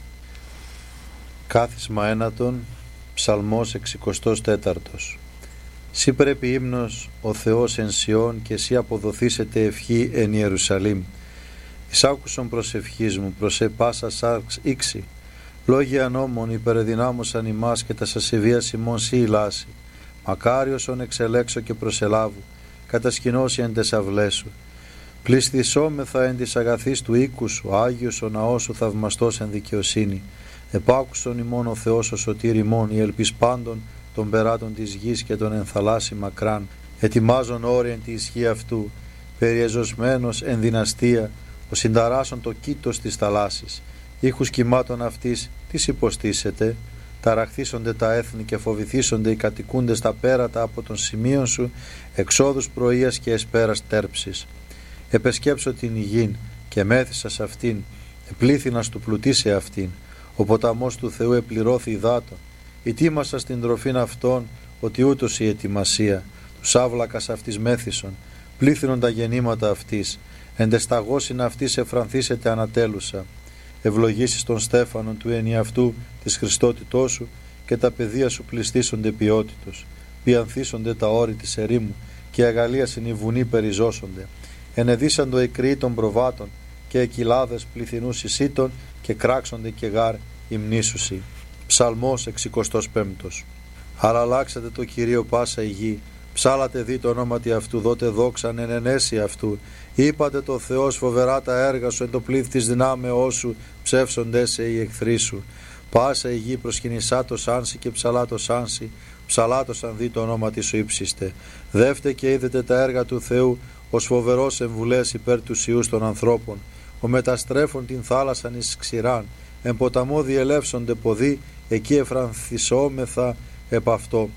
B: Κάθισμα ένατον, Ψαλμός εξηκοστός τέταρτος. Σύ πρέπει ύμνος ο Θεός εν Σιών, και σύ αποδοθήσετε ευχή εν Ιερουσαλήμ. Εις άκουσον προσευχής μου, προσέ πάσα σάρξ ήξη. Λόγια νόμων υπερεδυνάμωσαν ημάς, και τα σασεβίας ημών σύ ηλάσει. Μακάριος ον εξελέξω και προσελάβου, κατασκηνώσει εν τες αυλές σου. Πληστησόμεθα εν της αγαθής του οίκου σου, Άγιος ο ναός σου θαυμαστός εν δικαιοσύνη. Επάκουσον ημών ο Θεός ο σωτήρ ημών, η ελπίς πάντων των περάτων της γης και των ενθαλάσσι μακράν. Ετοιμάζον όρι εν τη ισχύ αυτού, περιεζωσμένος εν δυναστεία, ο συνταράσσον το κήτος της θαλάσσης. Ήχους κυμάτων αυτής τις υποστήσετε, ταραχθήσονται τα έθνη και φοβηθήσονται οι κατοικούντες τα πέρατα από των σημείων σου, εξόδους πρωίας και εσπέρας τέρψης. Επεσκέψω την υγιήν και μέθησα σ' αυτήν, επλήθυνα του πλουτίσε αυτήν. Ο ποταμός του Θεού επληρώθη υδάτων. Ετοίμασα στην τροφήν αυτών, ότι ούτως η ετοιμασία, τους άβλακας αυτής μέθησον, πλήθυνον τα γεννήματα αυτής, εντεσταγώσιν αυτής εφρανθήσετε ανατέλουσα. Ευλογήσεις των Στέφανων του ενιαυτού της Χριστότητός σου, και τα παιδεία σου πληστήσονται ποιότητος. Πιανθήσονται τα όρη της ερήμου, και αγαλίασιν οι βουνοί περιζώσονται. Ενεδίσαντο οι κρυοί των προβάτων, και οι κοιλάδες πληθυνούς εισήτων, και κράξονται και γάρ υμνήσουσι. Ψαλμός εξηκοστός πέμπτος. Αλλάξατε το Κυρίο πάσα η γη, ψάλατε δι το ονόματι αυτού, δότε δόξαν εν ενέση αυτού. Είπατε το Θεός φοβερά τα έργα σου, εν το πλήθ της δυνάμεώς σου, ψεύσονται σε οι εχθροί σου. Πάσα η γη προσκυνησά το σάνσι και ψαλά το σάνσι, ψαλά το σαν δι το ονόματι σου ύψιστε. Δεύτε και είδετε τα έργα του Θεού, ως φοβερός εμβουλές υπέρ του ιούς των ανθρώπων. Ο μεταστρέφων την θάλασσαν εις ξηράν, εν ποταμό διελεύσονται ποδοί, εκεί εφρανθισόμεθα επ' αυτό.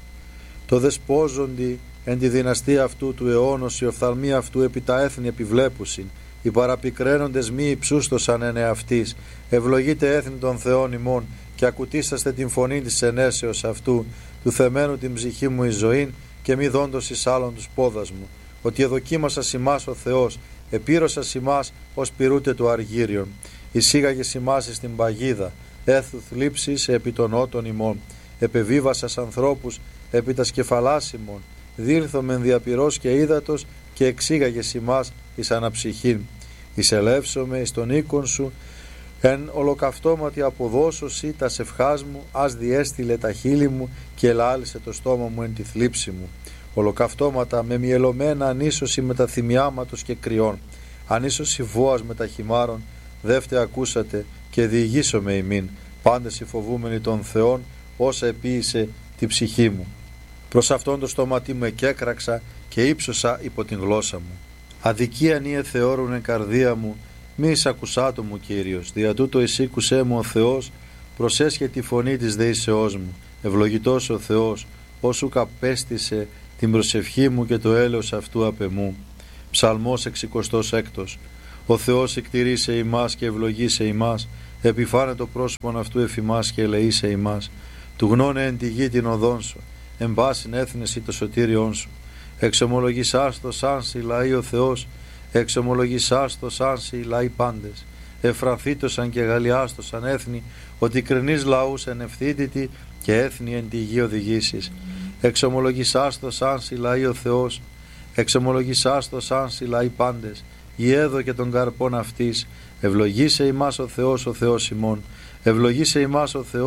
B: Το δεσπόζοντι εν τη δυναστεία αυτού του αιώνος, η οφθαλμοί αυτού επί τα έθνη επιβλέπουσιν, οι παραπικραίνοντες μη υψούστοσαν εν εαυτής. Ευλογείτε έθνη των Θεών ημών, και ακουτήσαστε την φωνή της ενέσεως αυτού, του θεμένου την ψυχή μου εις ζωήν, και μη δόντος εις άλλον τους πόδας μου. Ότι εδοκίμασα ημάς ο Θεός, επήρωσα ημάς ως πυρούτε του αργύριον. Εισήγαγες ημάς στην παγίδα, έθου θλίψης επί των ότων ημών. Επεβίβασας ανθρώπους επί τα σκεφαλάς ημών. Δήλθομεν διαπυρός και ύδατος, και εξήγαγες ημάς εις αναψυχήν. Εισελεύσομαι εις τον οίκον σου, εν ολοκαυτώματι αποδώσωσι τα σευχάς μου, ας διέστειλε τα χείλη μου, και ελάλησε το στόμα μου εν τη θλίψη μου. Ολοκαυτώματα με μυελωμένα ανίσωση με τα θυμιάματος και κρυών, ανίσωση βόας με τα χυμάρων, δεύτε ακούσατε, και διηγήσομαι ημίν, πάντες οι φοβούμενοι των Θεών, όσα επίησε τη ψυχή μου. Προς αυτόν το στόματί μου εκέκραξα, και ύψωσα υπό την γλώσσα μου. Αδικίαν ή εθεώρουν εν καρδία μου, μη εισακουσάτο μου Κύριος, δια τούτο εισήκουσέ μου ο Θεός, προσέσχε τη φωνή της δεήσεώς μου. Ευλογητός ο Θεός, όσου καπέστησε την προσευχή μου και το έλεος αυτού απ' εμού. Ψαλμός εξηκοστός έκτος. Ο Θεός εκτηρήσε ημάς και ευλογήσε ημάς, επιφάνε το πρόσωπον αυτού εφημάς και ελεήσε ημάς. Του γνώνε εν τη γη την οδόν σου, εν πάσιν έθνεση το σωτήριόν σου. Εξομολογησάς το σάνσι λαοί ο Θεός, εξομολογησάς το σάνσι λαοί πάντες. Εφρανθήτωσαν και γαλλιάστοσαν έθνη, ότι κρινείς λαούς εν ευθύτητη, και έθνη εν τη γη οδηγήσεις. Εξομολογησάς το σάνσι λαοί ο Θεός, εξομολογησάς το σάνσι λαοί πάντες. Ιέδω και των καρπών αυτής, ευλογήσε ημάς ο Θεός, ο Θεός ημών. Ευλογήσε ημάς ο Θεός,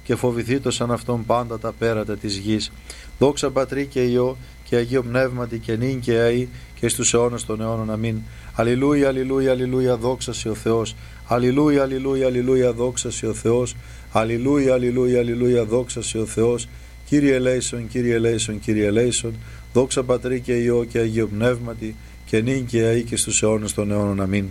B: και φοβηθήτωσαν αυτόν πάντα τα πέρατα της γης. Δόξα Πατρί και Υιό και Αγίο Πνεύματι και νυν και αεί και στους αιώνας των αιώνων. Αμήν. Αλληλούια, αλληλούια, αλληλούια, δόξα σε ο Θεός. Αλληλούια, αλληλούια, αλληλούια, δόξα σε ο Θεός. Αλληλούια, αλληλούια, αλληλούια, δόξα σε ο Θεός. Κύριε ελέησον, Κύριε ελέησον, Κύριε ελέησον. Δόξα Πατρί και Υιό και Αγίο Πνεύματι και νυν και αεί και στους αιώνας των αιώνων. Αμήν.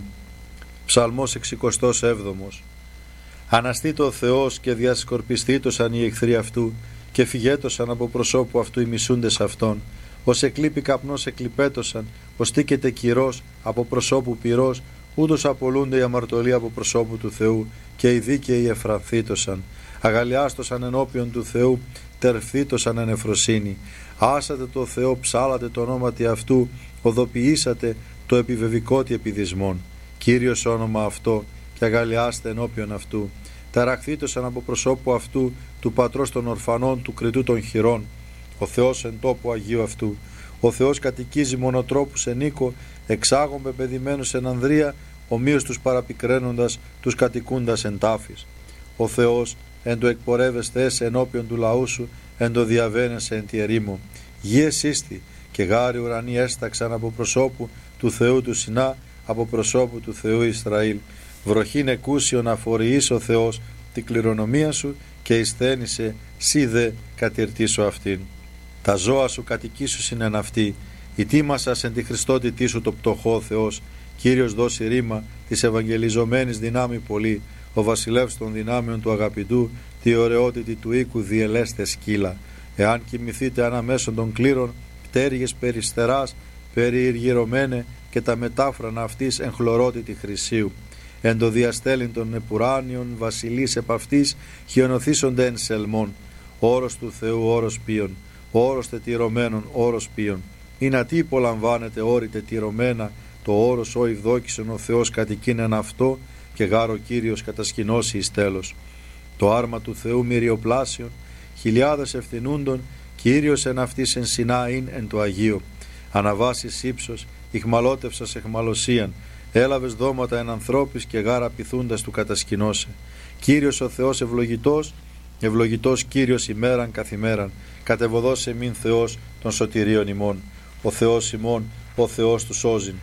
B: Ψαλμός εξηκοστός έβδομος. Αναστήτω ο Θεός και διασκορπιστήτωσαν οι εχθροί αυτού και φυγέτωσαν από προσώπου αυτού οι μισούντες αυτόν. Ως εκλείπει καπνός εκλειπέτωσαν, ως τίκεται κυρός από προσώπου πυρός, ούτως απολούνται οι αμαρτωλοί από προσώπου του Θεού και οι δίκαιοι εφρανθήτωσαν. Αγαλιάστωσαν ενώπιον του Θεού, τερφθήτωσαν εν ευφροσύνη. Άσατε το Θεό, ψάλατε το ονόματι αυτού, οδοποιήσατε το επιβεβικότι επιδισμόν. Κύριος όνομα αυτό και αγαλιάστε ενώπιον αυτού. Ταραχθήτωσαν από προσώπου αυτού του πατρός των ορφανών, του κριτού των χειρών. Ο Θεός εν τόπου Αγίου αυτού. Ο Θεός κατοικίζει μονοτρόπους εν οίκο, εξάγων πεπαιδημένους εν ανδρεία, ομοίως τους παραπικραίνοντας, τους κατοικούντας εν τάφης. Ο Θεός εν το εκπορεύεστε έσαι ενώπιον του λαού σου, εν το διαβαίνεσαι εν τη ερήμο. Γη εσύστη και γάρι ουρανοί έσταξαν από προσώπου του Θεού του Σινά, από προσώπου του Θεού Ισραήλ. Βροχήν εκούσιον αφοριείς ο Θεός την κληρονομία σου και εισθένησε σύ δε κατηρτήσω αυτήν. Τα ζώα σου κατοικήσουσιν εν αυτή, η τίμασας εν τη Χριστότητή σου το πτωχό Θεός. Κύριος δώσει ρήμα της ευαγγελιζομένης δυνάμει πολύ, ο βασιλεύς των δυνάμεων του αγαπητού, τη ωραιότητη του οίκου διελέστε σκύλα. Εάν κοιμηθείτε αναμέσων των κλήρων, πτέρυγες περιστεράς, περιηργυρωμένε και τα μετάφρανα αυτής εν χλωρότητη χρυσίου. Εν το διαστέλιν των επουράνιων βασιλείς επ' αυτής χιονοθήσονται εν σελμών. Όρος του Θεού όρος ποιον, όρος τετυρωμένων όρος ποιον. Είναι ατί υπολαμβάνεται όρη τετυρωμένα, το όρος ο ευδόκησον ο Θεός κατοικήν εν αυτό και γάρο Κύριος κατασκηνώσει εις τέλος. Το άρμα του Θεού μυριοπλάσιον, χιλιάδες ευθυνούντων, Κύριος εν αυτής εν συνάειν εν το Αγίο. Αναβάσεις ύψος, ηχμαλώτευσας εχμαλωσίαν, έλαβες δώματα εν ανθρώπης και γάρα πειθούντας του κατασκηνώσε. Κύριος ο Θεός ευλογητός, ευλογητός Κύριος ημέραν καθημέραν, κατεβοδός εμήν Θεός των σωτηρίων ημών. Ο Θεός ημών, ο Θεός του σώζειν.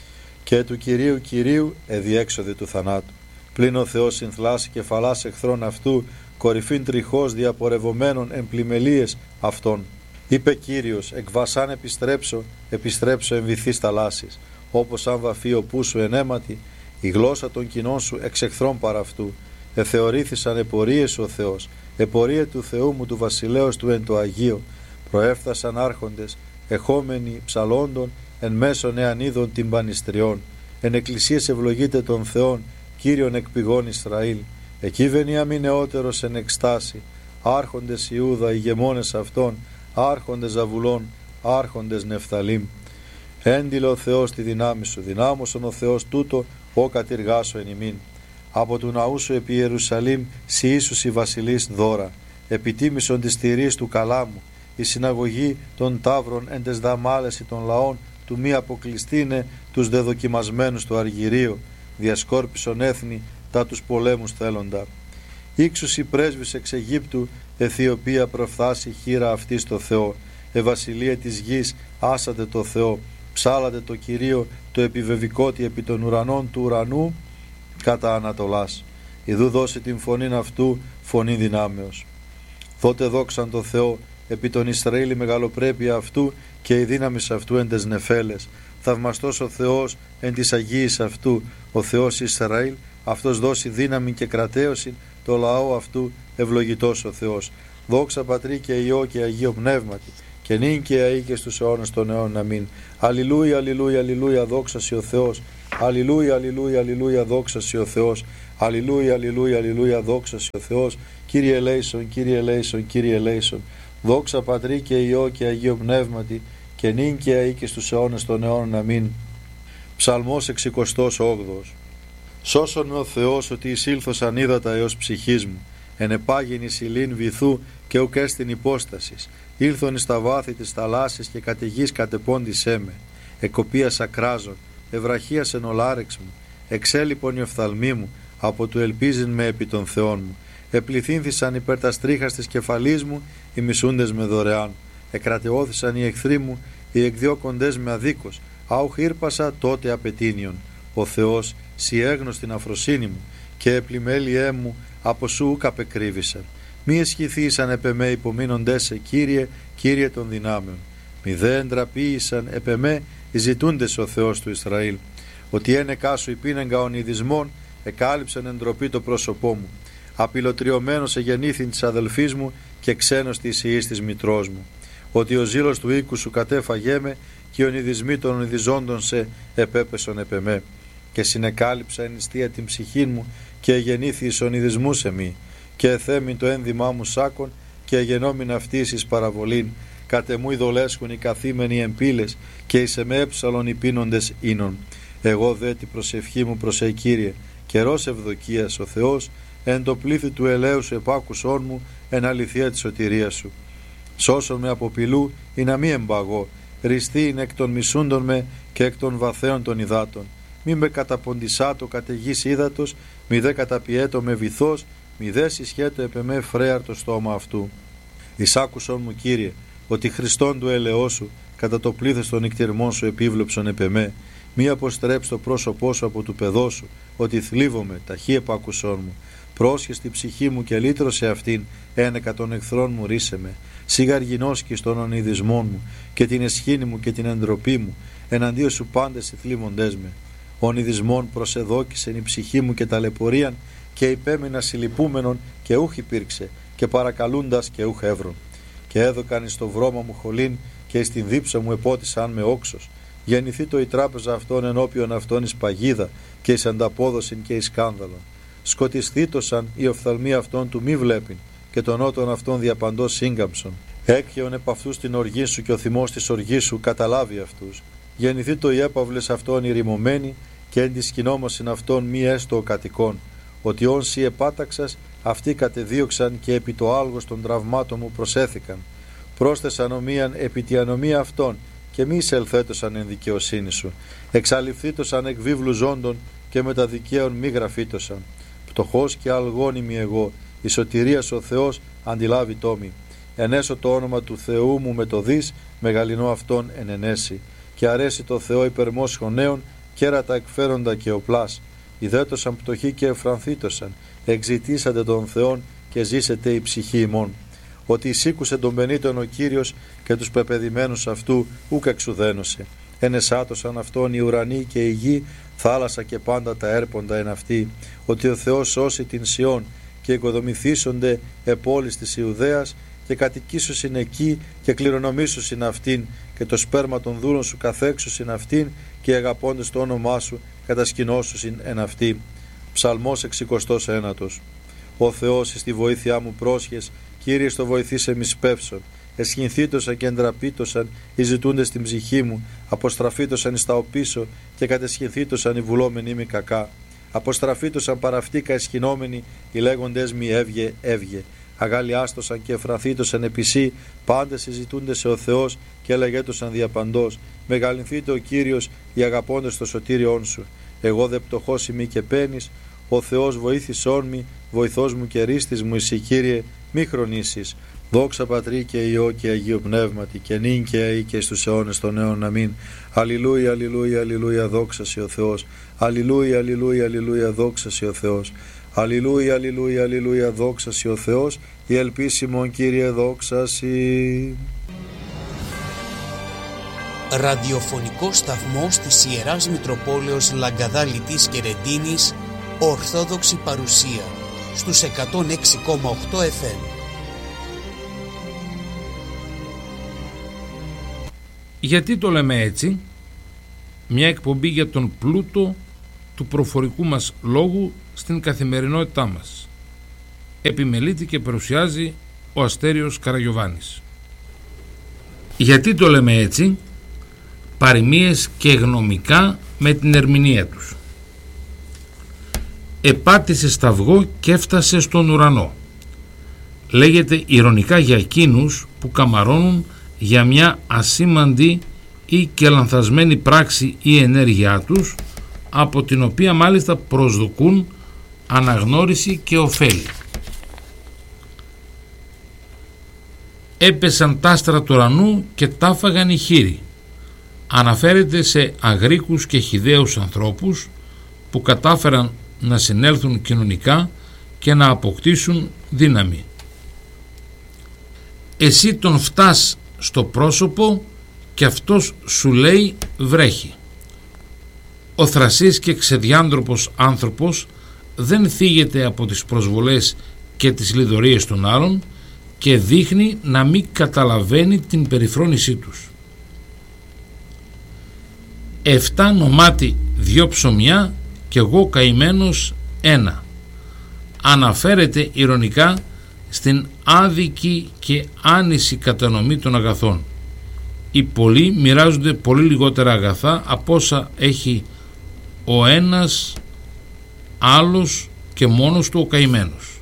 B: Και του Κυρίου Κυρίου εδιέξοδε του θανάτου. Πλην ο Θεός συνθλάσει κεφαλάς εχθρών αυτού, κορυφήν τριχώς διαπορευομένων εν πλημελίες αυτών. Είπε Κύριος, εκ βασάν επιστρέψω, επιστρέψω εν βυθείς θαλάσσης. Όπως αν βαφεί ο πού σου εν αίματι, η γλώσσα των κοινών σου εξ εχθρών παρά αυτού. Εθεωρήθησαν επορίες ο Θεός, επορία του Θεού μου του βασιλέως του εν το Αγίο. Προέφθασαν άρχοντες, εχόμενοι ψαλόντων, εν μέσων εαν είδων τυμπανιστριών. Εν εκκλησίες ευλογείται των Θεών, Κύριον εκ πηγών Ισραήλ. Εκεί βενιάμι νεότερος εν εκστάση, άρχοντες Ιούδα, ηγεμόνες αυτών, άρχοντες Ζαβουλών, άρχοντες Νεφθαλήμ. Έντιλε ο Θεός τη δυνάμει σου, δυνάμωσον ο Θεός τούτο, ο κατηργάσω εν ημίν. Από του ναού σου επί Ιερουσαλήμ, σοι ίσους οι βασιλείς δώρα, επιτίμησον της τηρής του καλάμου, η συναγωγή των ταύρων εν τες δαμάλεση των λαών, του μη αποκλειστήνε τους δεδοκιμασμένους του αργυρίου, διασκόρπισον έθνη τα τους πολέμους θέλοντα. Ήξους οι πρέσβεις εξ Αιγύπτου, Αιθιοπία προφθάσει χείρα αυτή στο Θεό, ευασιλεία της γης άσατε το Θεό, ψάλατε το Κυρίο το επιβεβικότι επί των ουρανών του ουρανού κατά Ανατολάς. Ιδού δώσει την φωνήν αυτού φωνή δυνάμεως. Δότε δόξαν το Θεό επί τον Ισραήλ η μεγαλοπρέπεια αυτού και η δύναμη αυτού εν τες νεφέλες. Θαυμαστός ο Θεός εν της Αγίης αυτού, ο Θεός Ισραήλ, αυτός δώσει δύναμη και κρατέωση το λαό αυτού, ευλογητός ο Θεός. Δόξα Πατρί και Υιό και Αγίο Πνεύματι, και νυν και αεί και στους αιώνας των αιώνων. Αμήν. Αλληλούια, αλληλούια, αλληλούια, δόξα σοι ο Θεός. Αλληλούια, αλληλούια, αλληλούια, δόξα σοι ο Θεός. Αλληλούια, αλληλούια, αλληλούια, δόξα σοι ο Θεός. Κύριε ελέησον, Κύριε ελέησον, Κύριε ελέησον. Δόξα Πατρί και Υιό και Αγίο Πνεύματι, και νυν και αεί και στους αιώνας των αιώνων. Αμήν. Ψαλμός εξηκοστός όγδοος. Σώσον με ο Θεός ότι εισήλθος ανίδατα έως ψυχής μου, ενεπάγην εις ηλίν βυθού και ουκ έστιν υπόστασης, ήλθον εις τα βάθη της θαλάσσης και κατ' γης κατεπώντησέ με, εκοπίας ακράζων, ευραχίας εν ολάρεξ μου, εξέλιπον η οφθαλμή μου, από του ελπίζειν με επί των Θεών μου. Επληθύνθησαν υπέρ τα στρίχας της κεφαλής μου οι μισούντες με δωρεάν. Εκρατεώθησαν οι εχθροί μου, οι εκδιώκοντες με αδίκως. Άουχ ήρπασα τότε απαιτήνιον. Ο Θεός σι έγνωστην αφροσύνη μου και επλημέλιέ μου από σου ουκ απεκρύβησαν. Μη εσχηθήσαν επ' εμέ υπομείνοντές σε, Κύριε, Κύριε των δυνάμεων. Μη δε εντραπήησαν επ' εμέ οι ζητούντες ο Θεός του Ισραήλ. Ότι ένεκά σου υπήνεγκα ονειδισμών, εκάλυψαν εντροπή το πρόσωπό μου. Απειλοτριωμένος εγεννήθην της αδελφής μου και ξένος της ιής της μητρός μου. Ότι ο ζήλος του οίκου σου κατέφαγέ με και οι ονειδισμοί των ονειδιζόντων σε επέπεσον επ' εμέ. Και συνεκάλυψα εν νηστεία την ψυχή μου και εγεννήθη εις ονειδισμού σε μη. Και εθέμην το ένδυμά μου σάκον και εγενόμην αυτής εις παραβολήν. Κατεμού ειδολέσχουν οι καθήμενοι εμπύλες και εις εμέ έψαλον οι πίνοντες ίνων. Εγώ δε την προσευχή μου προς σε, Κύριε, καιρός ευδοκίας ο Θεός, εν το πλήθη του ελαίου σου επάκουσόν μου, εν αληθεία της σωτηρίας σου. Σώσον με από πηλού, ή να μη εμπαγώ, ριστή είναι εκ των μισούντων με και εκ των βαθέων των υδάτων. Μη με καταποντισάτο καταιγής ύδατος, μη δε καταπιέτο με βυθός, μη δε συσχέτω επ' εμέ φρέαρ το στόμα αυτού. Εισάκουσον μου, Κύριε, ότι Χριστόν του ελαιός σου, κατά το πλήθος των νυκτυρμών σου επίβλεψον επ' εμέ. Μη αποστρέψει το πρόσωπό σου από του παιδό σου, ότι θλίβομαι, ταχύ επάκουσόν μου. Πρόσχε στη ψυχή μου και λύτρωσε αυτήν, ένεκα των εχθρών μου ρίσε με. Σιγαργινώσκεις των ονειδισμών μου και την εσχήνη μου και την εντροπή μου, εναντίον σου πάντες οι θλίβοντές με. Ονειδισμών προσεδόκησεν η ψυχή μου και ταλαιπωρίαν και υπέμεινα συλληπούμενον και ούχ υπήρξε και παρακαλούντας και ούχ εύρων. Και έδωκαν εις το βρώμα μου χολήν και εις την δίψα μου επότισαν με όξος. Γεννηθεί το η τράπεζα αυτών ενώπιον αυτών εις παγίδα και εις ανταπόδοσιν και εις σκάνδαλον. Σκοτισθήτωσαν οι οφθαλμοί αυτών του μη βλέπειν και των νότων αυτών διαπαντός σύγκαμψον. Έκχεον επ' αυτούς την οργή σου και ο θυμός της οργής σου καταλάβει αυτούς. Γεννηθεί το οι έπαυλες αυτών ηρημωμένοι και εν τη σκηνόμασιν αυτών μη έστω ο κατοικών. Ότι όν σοι επάταξας αυτοί κατεδίωξαν και επί το άλγος των τραυμάτων μου προσέθηκαν. Πρόσθεσαν ομοίαν επί τη ανομία αυτών και μη εισελθέτωσαν εν δικαιοσύνη σου. Εξαλειφθήτωσαν εκ βίβλου ζώντων και με τα δικαίων μη γραφήτωσαν. Πτωχός και αλγόνιμη εγώ, η σωτηρίας ο Θεός αντιλάβει τόμη. Ενέσω το όνομα του Θεού μου με το δις, μεγαλυνό αυτόν εν ενέσει. Και αρέσει το Θεό υπερμός χωνέων, κέρατα εκφέροντα και οπλάς. Ιδέτωσαν πτωχοί και εφρανθήτωσαν, εξητήσατε τον Θεόν και ζήσετε η ψυχή ημών. Ότι εισήκουσε τον πενήτων ο Κύριος και τους πεπαιδημένους αυτού ούκ εξουδένωσε. Ενεσάτωσαν αυτόν οι ουρανοί και η γη, θάλασσα και πάντα τα έρποντα εν αυτή. Ότι ο Θεός σώσει την Σιών και οικοδομηθήσονται επόλεις της Ιουδαίας και κατοικήσουσιν εκεί και κληρονομήσουσιν αυτήν και το σπέρμα των δούλων σου καθέξουσιν αυτήν και αγαπώντες το όνομά σου κατασκηνώσουσιν εν αυτή. Ψαλμός εξηκοστός ένατος. Ο Θεός εις τη βοήθειά μου πρόσχες, Κύριε στο βοηθήσε μη σπεύσον. Εσχυνθήτωσαν και εντραπήτωσαν οι ζητούντες στην ψυχή μου, αποστραφήτωσαν εις τα οπίσω και κατεσχυνθήτωσαν οι βουλόμενοι μη κακά. Αποστραφήτωσαν παραυτήκα εσχυνόμενοι οι λέγοντες μη έβγε, έβγε. Αγαλιάστοσαν και εφραθήτωσαν επισή, πάντες συζητούνται σε ο Θεός και λέγετωσαν διαπαντός. Μεγαλυνθείτε ο Κύριος, οι αγαπώντες το σωτήριόν σου. Εγώ δε πτωχός ημί και πένης, ο Θεός βοήθησόν μη, βοηθός μου και ρίστης μου, εσύ Κύριε, μη χρονίσεις. Δόξα Πατρί και Υιό και Αγίο Πνεύματι και νυν και αεί και στους αιώνες των αιώνων. Αμήν. Αλληλούια, αλληλούια, αλληλούια, δόξα σε ο Θεός. Αλληλούια, αλληλούια, αλληλούια, δόξα σε ο Θεός. Αλληλούια, αλληλούια, αλληλούια, δόξα σε ο Θεός. Η ελπίσιμον Κύριε δόξα σοι.
A: Ραδιοφωνικό σταθμός της Ιεράς Μητροπόλεως Λαγκαδά Λιτής και Ρεντίνης, Ορθόδοξη παρουσία στους εκατόν έξι κόμμα οκτώ εφ εμ.
C: Γιατί το λέμε έτσι? Μια εκπομπή για τον πλούτο του προφορικού μας λόγου στην καθημερινότητά μας. Επιμελείται και παρουσιάζει ο Αστέριος Καραγιωβάνης. Γιατί το λέμε έτσι? Παροιμίες και γνωμικά με την ερμηνεία τους. Επάτησε σταυγό και έφτασε στον ουρανό. Λέγεται ειρωνικά για εκείνους που καμαρώνουν για μια ασήμαντη ή και λανθασμένη πράξη ή ενέργειά τους, από την οποία μάλιστα προσδοκούν αναγνώριση και ωφέλη. Έπεσαν τ' άστρα του ουρανού και τάφαγαν οι χήροι. Αναφέρεται σε αγρίκους και χυδαίους ανθρώπους που κατάφεραν να συνέλθουν κοινωνικά και να αποκτήσουν δύναμη. Εσύ τον φτάς στο πρόσωπο και αυτός σου λέει βρέχει. Ο θρασής και ξεδιάντροπος άνθρωπος δεν θίγεται από τις προσβολές και τις λιδωρίες των άλλων και δείχνει να μην καταλαβαίνει την περιφρόνησή τους. Εφτά νομάτι δυο ψωμιά και εγώ καημένος ένα. Αναφέρεται ειρωνικά στην άδικη και άνηση κατανομή των αγαθών. Οι πολλοί μοιράζονται πολύ λιγότερα αγαθά από όσα έχει ο ένας άλλος και μόνος του ο καημένος.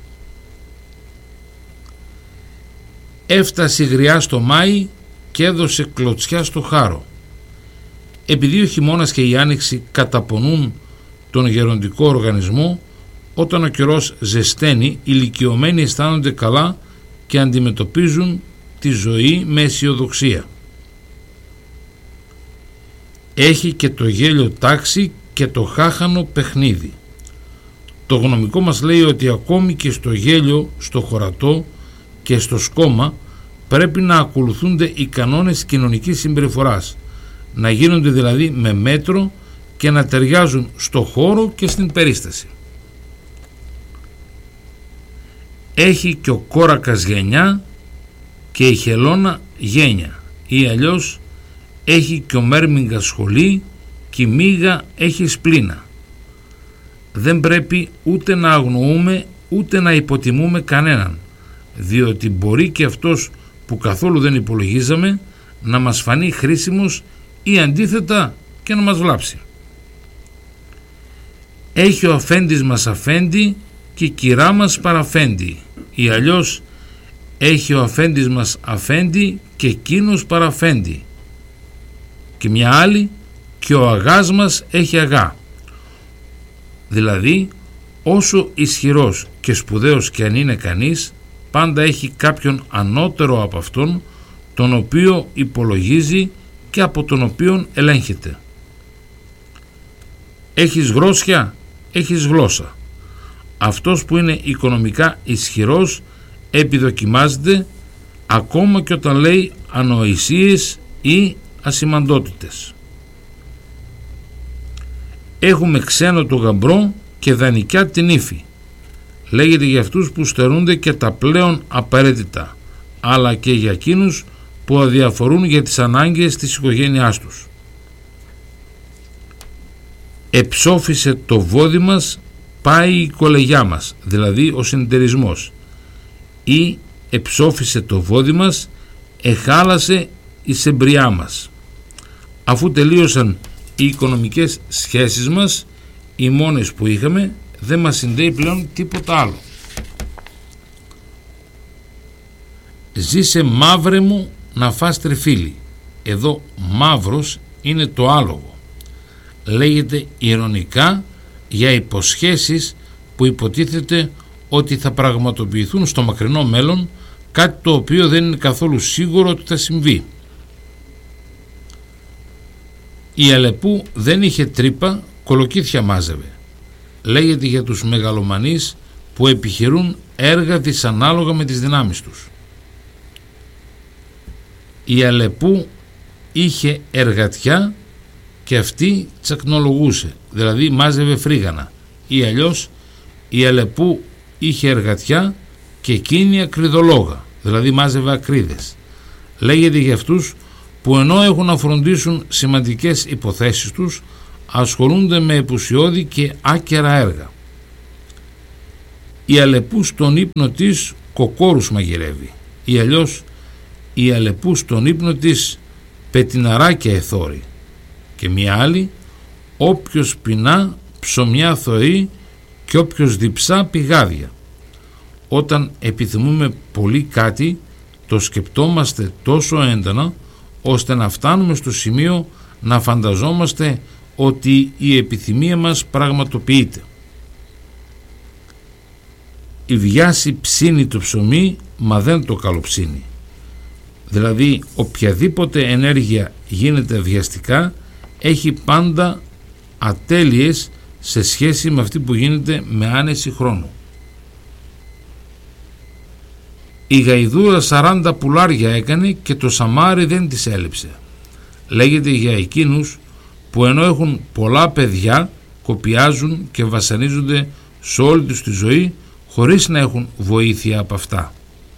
C: Έφτασε η γριά στο Μάη και έδωσε κλωτσιά στο χάρο. Επειδή ο χειμώνας και η άνοιξη καταπονούν τον γεροντικό οργανισμό, όταν ο καιρός ζεσταίνει, οι ηλικιωμένοι αισθάνονται καλά και αντιμετωπίζουν τη ζωή με αισιοδοξία. Έχει και το γέλιο τάξη και το χάχανο παιχνίδι. Το γνωμικό μας λέει ότι ακόμη και στο γέλιο, στο χωρατό και στο σκόμμα πρέπει να ακολουθούνται οι κανόνες κοινωνικής συμπεριφοράς, να γίνονται δηλαδή με μέτρο και να ταιριάζουν στο χώρο και στην περίσταση. Έχει και ο κόρακας γενιά και η χελώνα γένια, ή αλλιώς έχει και ο μέρμιγγας σχολή και η μύγα έχει σπλήνα. Δεν πρέπει ούτε να αγνοούμε ούτε να υποτιμούμε κανέναν, διότι μπορεί και αυτός που καθόλου δεν υπολογίζαμε να μας φανεί χρήσιμος ή αντίθετα και να μας βλάψει. Έχει ο αφέντης μας αφέντη και η κυρά μας παραφέντη, ή αλλιώς έχει ο αφέντης μας αφέντη και εκείνος παραφέντη, και μια άλλη και ο αγάς μας έχει αγά. Δηλαδή όσο ισχυρός και σπουδαίος και αν είναι κανείς, πάντα έχει κάποιον ανώτερο από αυτόν, τον οποίο υπολογίζει και από τον οποίον ελέγχεται. Έχεις γρόσια, έχεις γλώσσα. Αυτός που είναι οικονομικά ισχυρός επιδοκιμάζεται ακόμα και όταν λέει ανοησίες ή ασημαντότητες. Έχουμε ξένο το γαμπρό και δανεικιά την ύφη. Λέγεται για αυτούς που στερούνται και τα πλέον απαραίτητα, αλλά και για εκείνους που αδιαφορούν για τις ανάγκες της οικογένειάς τους. Εψόφισε το βόδι μας, πάει η κολεγιά μας, δηλαδή ο συνεταιρισμός, ή εψόφισε το βόδι μας, εχάλασε η σεμπριά μας. Αφού τελείωσαν οι οικονομικές σχέσεις μας, οι μόνες που είχαμε, δεν μας συνδέει πλέον τίποτα άλλο. Ζήσε μαύρε μου να φας τριφύλι. Εδώ μαύρος είναι το άλογο. Λέγεται ειρωνικά για υποσχέσεις που υποτίθεται ότι θα πραγματοποιηθούν στο μακρινό μέλλον, κάτι το οποίο δεν είναι καθόλου σίγουρο ότι θα συμβεί. Η Αλεπού δεν είχε τρύπα, κολοκύθια μάζευε. Λέγεται για τους μεγαλομανείς που επιχειρούν έργα δυσανάλογα με τις δυνάμεις τους. Η Αλεπού είχε εργατιά και αυτή τσακνολογούσε, δηλαδή μάζευε φρίγανα, ή αλλιώς η Αλεπού είχε εργατιά και εκείνη ακριδολόγα, δηλαδή μάζευε ακρίδες. Λέγεται για αυτούς που ενώ έχουν να φροντίσουν σημαντικές υποθέσεις τους, ασχολούνται με επουσιώδη και άκερα έργα. Η Αλεπού στον ύπνο της κοκόρους μαγειρεύει, ή αλλιώς η Αλεπού στον ύπνο της πετιναράκια εθώρει, και μια άλλη όποιος πεινά ψωμιά θωρεί και όποιος διψά πηγάδια. Όταν επιθυμούμε πολύ κάτι, το σκεπτόμαστε τόσο έντονα ώστε να φτάνουμε στο σημείο να φανταζόμαστε ότι η επιθυμία μας πραγματοποιείται. η βιάση ψήνει το ψωμί, μα δεν το καλοψύνει. Δηλαδή οποιαδήποτε ενέργεια γίνεται βιαστικά έχει πάντα ατέλειες σε σχέση με αυτή που γίνεται με άνεση χρόνου. Η γαϊδούρα σαράντα πουλάρια έκανε και το σαμάρι δεν της έλειψε. Λέγεται για εκείνους που ενώ έχουν πολλά παιδιά κοπιάζουν και βασανίζονται σε όλη τους τη ζωή χωρίς να έχουν βοήθεια από αυτά.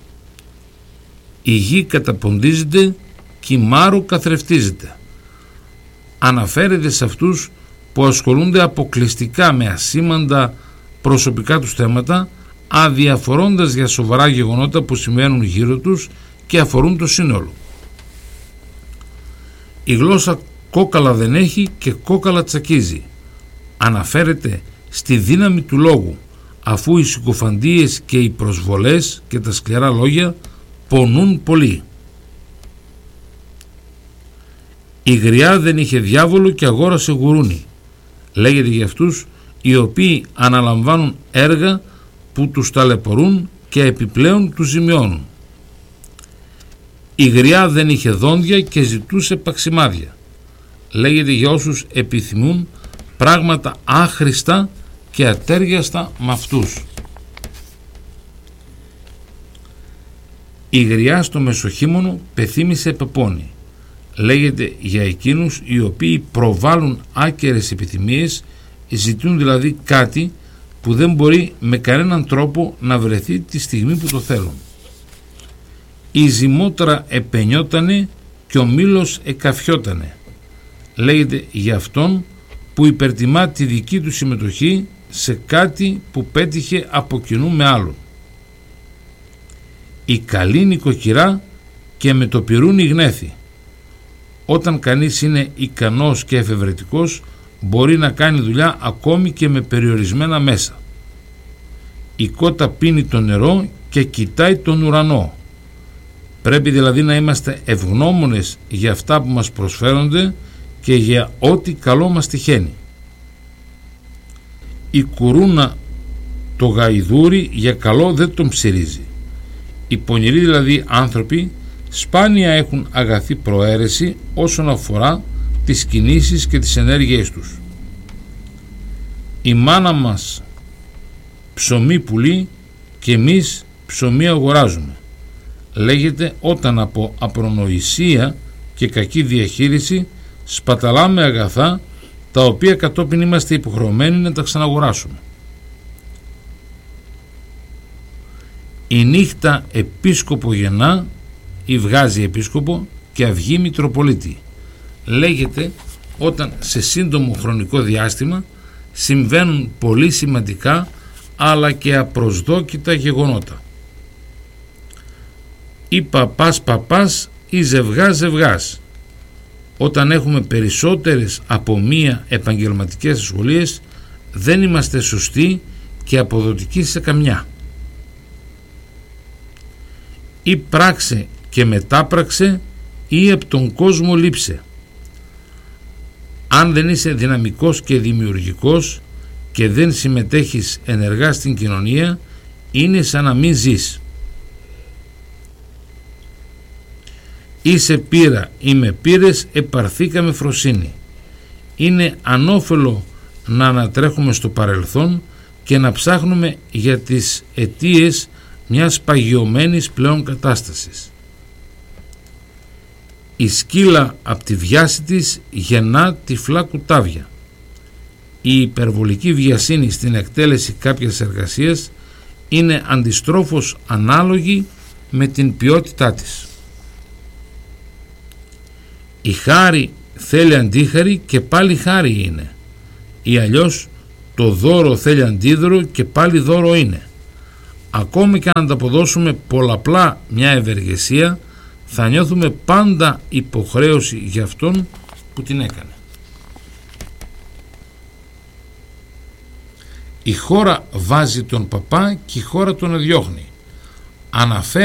C: Η γη καταποντίζεται και η μάρο καθρεφτίζεται. Αναφέρεται σε αυτούς που ασχολούνται αποκλειστικά με ασήμαντα προσωπικά τους θέματα, αδιαφορώντας για σοβαρά γεγονότα που συμβαίνουν γύρω τους και αφορούν το σύνολο. Η γλώσσα κόκαλα δεν έχει και κόκαλα τσακίζει. Αναφέρεται στη δύναμη του λόγου, αφού οι συκοφαντίες και οι προσβολές και τα σκληρά λόγια πονούν πολύ. Η γριά δεν είχε διάβολο και αγόρασε γουρούνι. Λέγεται για αυτούς οι οποίοι αναλαμβάνουν έργα που τους ταλαιπωρούν και επιπλέον τους ζημιώνουν. Η γριά δεν είχε δόντια και ζητούσε παξιμάδια. Λέγεται για όσους επιθυμούν πράγματα άχρηστα και ατέριαστα με αυτούς. Η γριά στο μεσοχήμωνο πεθύμησε πεπώνει. Λέγεται για εκείνους οι οποίοι προβάλλουν άκερες επιθυμίες, ζητούν δηλαδή κάτι που δεν μπορεί με κανέναν τρόπο να βρεθεί τη στιγμή που το θέλουν. Η ζυμότρα επενιότανε και ο μήλος εκαφιότανε. Λέγεται για αυτόν που υπερτιμά τη δική του συμμετοχή σε κάτι που πέτυχε από κοινού με άλλον. Η καλή νοικοκυρά και με το πυρούνι γνέθη. Όταν κανείς είναι ικανός και εφευρετικός μπορεί να κάνει δουλειά ακόμη και με περιορισμένα μέσα. Η κότα πίνει το νερό και κοιτάει τον ουρανό. Πρέπει δηλαδή να είμαστε ευγνώμονες για αυτά που μας προσφέρονται και για ό,τι καλό μας τυχαίνει. Η κουρούνα το γαϊδούρι για καλό δεν τον ψηρίζει. Οι πονηροί δηλαδή άνθρωποι σπάνια έχουν αγαθή προαίρεση όσον αφορά τις κινήσεις και τις ενέργειές τους. Η μάνα μας ψωμί πουλεί και εμείς ψωμί αγοράζουμε. Λέγεται όταν από απρονοησία και κακή διαχείριση σπαταλάμε αγαθά τα οποία κατόπιν είμαστε υποχρεωμένοι να τα ξαναγοράσουμε. Η νύχτα επίσκοπο γεννά ή βγάζει επίσκοπο και αυγή μητροπολίτη. Λέγεται όταν σε σύντομο χρονικό διάστημα συμβαίνουν πολύ σημαντικά αλλά και απροσδόκητα γεγονότα. Ή παπάς παπάς ή ζευγάς ζευγάς. Όταν έχουμε περισσότερες από μία επαγγελματικές σχολίες δεν είμαστε σωστοί και αποδοτικοί σε καμιά. Ή πράξε και μετάπραξε ή από τον κόσμο λείψε. Αν δεν είσαι δυναμικός και δημιουργικός και δεν συμμετέχεις ενεργά στην κοινωνία, είναι σαν να μην ζεις. Είσαι πείρα ή με πήρες επαρθήκαμε φροσύνη. Είναι ανώφελο να ανατρέχουμε στο παρελθόν και να ψάχνουμε για τις αιτίες μιας παγιωμένης πλέον κατάστασης. Η σκύλα από τη βιάση της γεννά τυφλά κουτάβια. Η υπερβολική βιασύνη στην εκτέλεση κάποιας εργασίας είναι αντιστρόφως ανάλογη με την ποιότητά της. Η χάρη θέλει αντίχαρη και πάλι χάρη είναι, ή αλλιώς το δώρο θέλει αντίδωρο και πάλι δώρο είναι. Ακόμη και αν ανταποδώσουμε πολλαπλά μια ευεργεσία, θα νιώθουμε πάντα υποχρέωση για αυτόν που την έκανε. Η χώρα βάζει τον παπά και η χώρα τον διώχνει. Αναφέρει